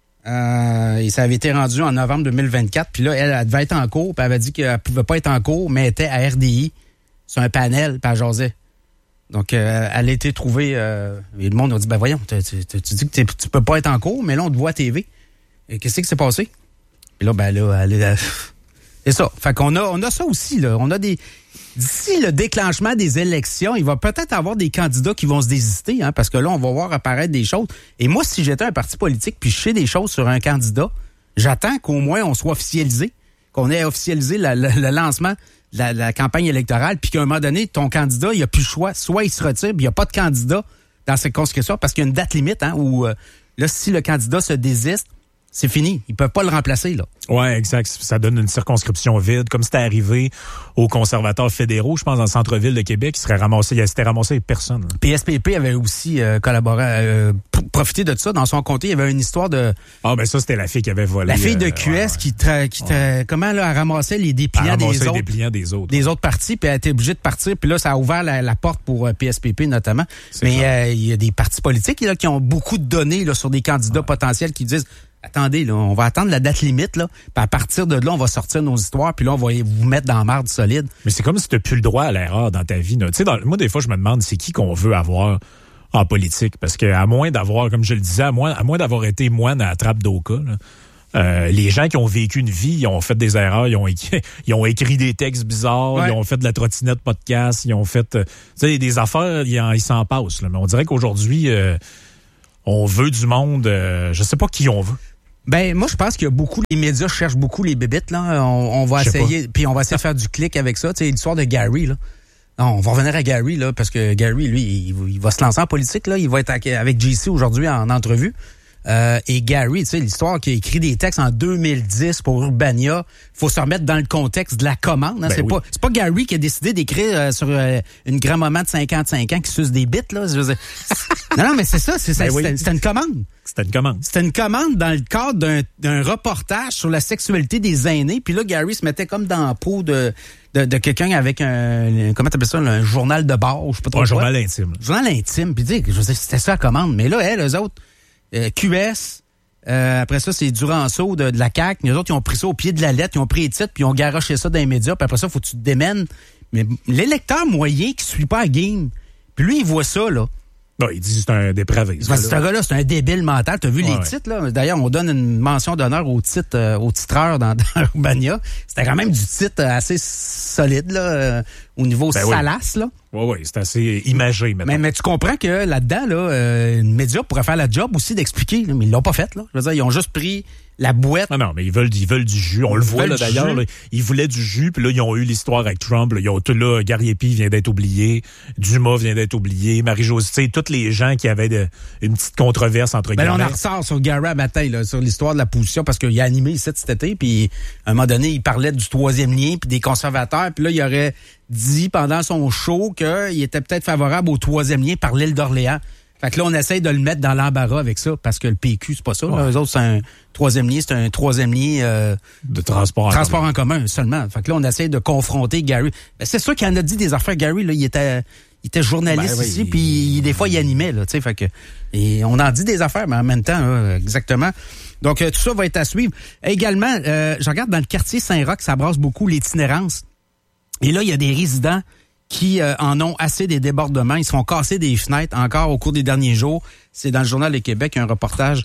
Euh, et ça avait été rendu en novembre deux mille vingt-quatre. Puis là, elle, elle devait être en cours. Puis elle avait dit qu'elle pouvait pas être en cours, mais elle était à R D I sur un panel, puis elle jasait. Donc, euh, elle a été trouvée... Euh, et le monde a dit, ben voyons, tu, tu- tu- tu dis que t'es- tu peux pas être en cours, mais là, on te voit à T V. Et qu'est-ce qui s'est passé? Puis là, ben là, elle est... euh, c'est ça. Fait qu'on a, on a ça aussi, là. On a des... D'ici le déclenchement des élections, il va peut-être avoir des candidats qui vont se désister, hein, parce que là, on va voir apparaître des choses. Et moi, si j'étais un parti politique, puis je sais des choses sur un candidat, j'attends qu'au moins on soit officialisé, qu'on ait officialisé la, la, le lancement de la, la campagne électorale, puis qu'à un moment donné, ton candidat, il n'y a plus le choix. Soit il se retire, puis il n'y a pas de candidat dans cette circonscription, parce qu'il y a une date limite, hein, où euh, là, si le candidat se désiste, c'est fini. Ils peuvent pas le remplacer, là. Oui, exact. Ça donne une circonscription vide, comme c'était arrivé aux conservateurs fédéraux, je pense, dans le centre-ville de Québec, qui serait ramassé, il s'était ramassé avec personne. Là. P S P P avait aussi euh, collaboré, euh, profité de ça. Dans son comté, il y avait une histoire de... Ah, ben ça, c'était la fille qui avait volé. La fille de Q S euh, ouais, qui, tra... qui tra... ouais. comment, là, elle ramassait les dépliants elle des autres. autres. les dépliants des autres. Des ouais. autres partis, puis elle était obligée de partir. Puis là, ça a ouvert la, la porte pour euh, P S P P, notamment. C'est Mais euh, il y a des partis politiques là, qui ont beaucoup de données là, sur des candidats ouais. potentiels qui disent... Attendez, là, on va attendre la date limite, là. Puis à partir de là, on va sortir nos histoires, puis là, on va vous mettre dans la marde solide. Mais c'est comme si tu n'as plus le droit à l'erreur dans ta vie. Tu sais, moi, des fois, je me demande c'est qui qu'on veut avoir en politique. Parce que à moins d'avoir, comme je le disais, à moins, à moins d'avoir été moine à la trappe d'Oka, là, euh, les gens qui ont vécu une vie, ils ont fait des erreurs, ils ont écrit, ils ont écrit des textes bizarres, ouais. ils ont fait de la trottinette podcast, ils ont fait euh, tu sais, des affaires, ils, en, ils s'en passent. Là. Mais on dirait qu'aujourd'hui, euh, on veut du monde, euh, je sais pas qui on veut. Ben moi je pense qu'il y a beaucoup, les médias cherchent beaucoup les bébites là. On, on va essayer, puis on va essayer de faire du clic avec ça. Tu sais l'histoire de Gary là. Non, on va revenir à Gary là parce que Gary lui il, il va se lancer en politique là. Il va être avec J C aujourd'hui en entrevue. Euh, et Gary, tu sais l'histoire qui a écrit des textes en deux mille dix pour Urbania. Faut se remettre dans le contexte de la commande. Hein? Ben c'est oui. pas c'est pas Gary qui a décidé d'écrire euh, sur euh, une grand-maman de cinquante-cinq ans qui suce des bites là. Je veux dire, non non mais c'est ça, c'est ben ça, oui. c'était, c'était une commande. C'était une commande. C'était une commande dans le cadre d'un, d'un reportage sur la sexualité des aînés. Puis là, Gary se mettait comme dans la peau de, de, de quelqu'un avec un... Comment t'appelles ça? Un journal de bord, je sais pas trop Un quoi. journal intime. Un journal intime. Puis dire, je veux dire, c'était ça la commande. Mais là, elle, eux autres, euh, Q S, euh, après ça, c'est Duranceau de, de la C A Q. Les autres, ils ont pris ça au pied de la lettre, ils ont pris les titres, puis ils ont garoché ça dans les médias. Puis après ça, faut que tu te démènes. Mais l'électeur moyen qui suit pas la game, puis lui, il voit ça, là. Non, il dit que c'est un dépravé. Parce que ce gars-là, c'est un débile mental. T'as vu ouais, les titres, là? D'ailleurs, on donne une mention d'honneur au titre, euh, au titreur dans, dans Urbania. C'était quand même du titre assez solide, là, euh, au niveau ben salace, oui. là. Oui, oui, c'est assez imagé, maintenant. Mais, mais tu comprends que là-dedans, là, euh, les médias pourraient faire la job aussi d'expliquer, là, mais ils l'ont pas fait, là. Je veux dire, ils ont juste pris la boîte. Non, non, mais ils veulent, ils veulent du jus. On le voit, là, d'ailleurs. Là, ils voulaient du jus, puis là, ils ont eu l'histoire avec Trump. Là, ils ont tout, là, Gary Épie vient d'être oublié. Dumas vient d'être oublié. Marie-Josée, tu sais, tous les gens qui avaient de, une petite controverse entre ben, guillemets. On en ressort sur Gary matin, là, sur l'histoire de la position, parce qu'il a animé ici cet été, puis à un moment donné, il parlait du troisième lien, puis des conservateurs, puis là, il aurait dit pendant son show qu'il était peut-être favorable au troisième lien par l'île d'Orléans. Fait que là, on essaye de le mettre dans l'embarras avec ça, parce que le P Q, c'est pas ça. Ouais. Là. Eux autres, c'est un troisième lien, c'est un troisième lien euh, de transport, transport en, en commun seulement. Fait que là, on essaye de confronter Gary. Ben, c'est sûr qu'il en a dit des affaires. Gary, là, il était, il était journaliste ben, oui, ici, il... puis des fois, il animait, là, tu sais. Fait que, et on en dit des affaires, mais en même temps, là, exactement. Donc, euh, tout ça va être à suivre. Également, euh, je regarde dans le quartier Saint-Roch, ça brasse beaucoup l'itinérance. Et là, il y a des résidents qui euh, en ont assez des débordements. Ils se font casser des fenêtres encore au cours des derniers jours. C'est dans le Journal de Québec, un reportage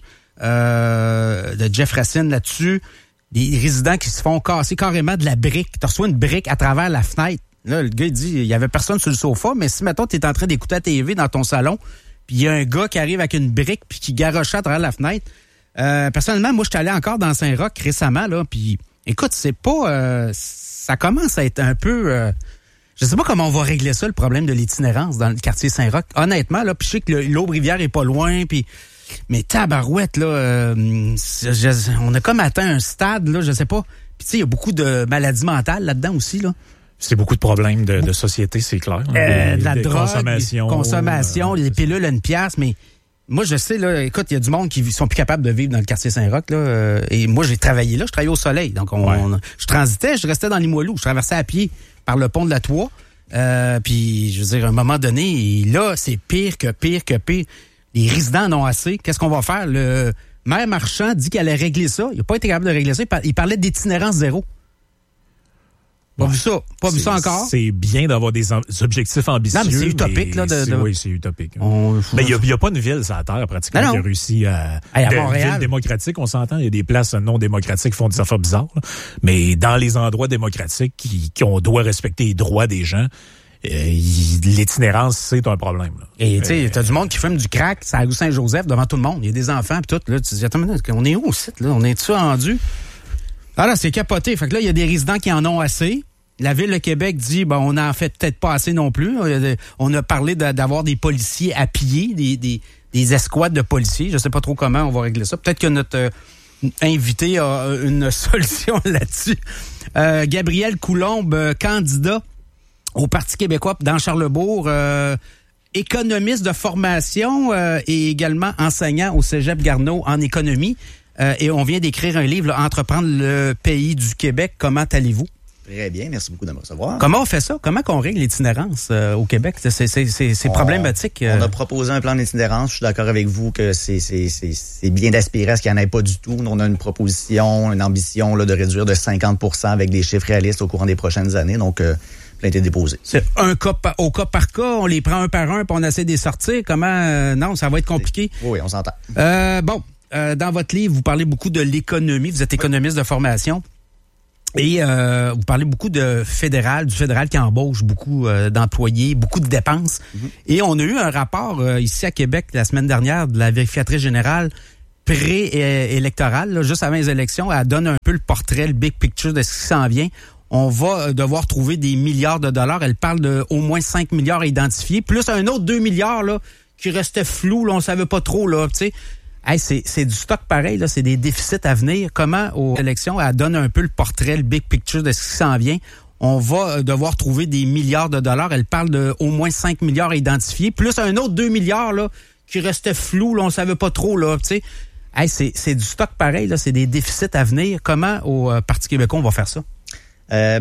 euh, de Jeff Racine là-dessus. Des résidents qui se font casser carrément de la brique. Tu reçois une brique à travers la fenêtre. Là, le gars, il dit, il y avait personne sur le sofa, mais si, mettons, tu es en train d'écouter la T V dans ton salon, puis il y a un gars qui arrive avec une brique puis qui garoche à travers la fenêtre. Euh, personnellement, moi, je suis allé encore dans Saint-Roch récemment, là, puis écoute, c'est pas... Euh, ça commence à être un peu... Euh, je sais pas comment on va régler ça, le problème de l'itinérance dans le quartier Saint-Roch. Honnêtement, là, puis je sais que l'Aube-Rivière est pas loin, puis mais tabarouette, là, euh, je, on a comme atteint un stade, là, je sais pas. Puis tu sais, il y a beaucoup de maladies mentales là-dedans aussi, là. C'est beaucoup de problèmes de, de société, c'est clair. Euh, des, de la des drogue, consommation, consommation, euh, les pilules à une pièce, mais moi, je sais, là, écoute, il y a du monde qui sont plus capables de vivre dans le quartier Saint-Roch, là, euh, et moi, j'ai travaillé là, je travaillais au soleil, donc on, ouais. on, je transitais, je restais dans Limoilou, je traversais à pied par le pont de la Tour. Euh, puis, je veux dire, à un moment donné, et là, c'est pire que pire que pire. Les résidents en ont assez. Qu'est-ce qu'on va faire? Le maire Marchand dit qu'il allait régler ça. Il n'a pas été capable de régler ça. Il parlait d'itinérance zéro. Pas ouais. vu ça. Pas c'est, vu ça encore. C'est bien d'avoir des, am- des objectifs ambitieux. Non, mais c'est utopique, là. De, de... Oui, c'est utopique. On... Mais il n'y a, a pas une ville sur la Terre, pratiquement, non, non. qui a réussi à... Hey, à de, Montréal. Ville démocratique, on s'entend. Il y a des places non démocratiques qui font des affaires bizarres. Là. Mais dans les endroits démocratiques, qui, qui on doit respecter les droits des gens, euh, il, l'itinérance, c'est un problème. Là. Et tu sais, euh, t'as du monde qui fume du crack, c'est à rue Saint-Joseph, devant tout le monde. Il y a des enfants, puis tout. Là, tu te dis, attends, on est où au site, là? On est-tu rendu? Ah là, c'est capoté. Fait que là, il y a des résidents qui en ont assez. La Ville de Québec dit, ben, on n'en fait peut-être pas assez non plus. On a parlé d'avoir des policiers à piller, des, des, des escouades de policiers. Je sais pas trop comment on va régler ça. Peut-être que notre euh, invité a une solution là-dessus. Euh, Gabriel Coulombe, euh, candidat au Parti québécois dans Charlesbourg, euh, économiste de formation euh, et également enseignant au Cégep Garneau en économie. Euh, et on vient d'écrire un livre, là, Entreprendre le pays du Québec. Comment allez-vous? Très bien, merci beaucoup de me recevoir. Comment on fait ça? Comment qu'on règle l'itinérance euh, au Québec? C'est, c'est, c'est, c'est on, problématique. Euh... On a proposé un plan d'itinérance. Je suis d'accord avec vous que c'est, c'est, c'est, c'est bien d'aspirer à ce qu'il n'y en ait pas du tout. On a une proposition, une ambition là, de réduire de cinquante pour cent avec des chiffres réalistes au courant des prochaines années. Donc, euh, plainte est déposée. C'est un cas par, au cas par cas, on les prend un par un puis on essaie de les sortir. Comment? Euh, non, ça va être compliqué. Oui, on s'entend. Euh, bon, euh, dans votre livre, vous parlez beaucoup de l'économie. Vous êtes économiste de formation. Et euh, vous parlez beaucoup de fédéral, du fédéral qui embauche beaucoup euh, d'employés, beaucoup de dépenses. Mm-hmm. Et on a eu un rapport euh, ici à Québec la semaine dernière de la vérificatrice générale pré-électorale, là, juste avant les élections. Elle donne un peu le portrait, le big picture de ce qui s'en vient. On va devoir trouver des milliards de dollars. Elle parle de au moins cinq milliards à identifier, plus un autre deux milliards là qui restait flou, là, on savait pas trop, là, tu sais. Hey, c'est, c'est du stock pareil, là, c'est des déficits à venir. Comment, aux élections, elle donne un peu le portrait, le big picture de ce qui s'en vient. On va devoir trouver des milliards de dollars. Elle parle de au moins cinq milliards à identifier, plus un autre deux milliards là qui restait flou, là, on savait pas trop, là, tu sais. Hey, c'est, c'est du stock pareil, là, c'est des déficits à venir. Comment, au Parti québécois, on va faire ça? Euh,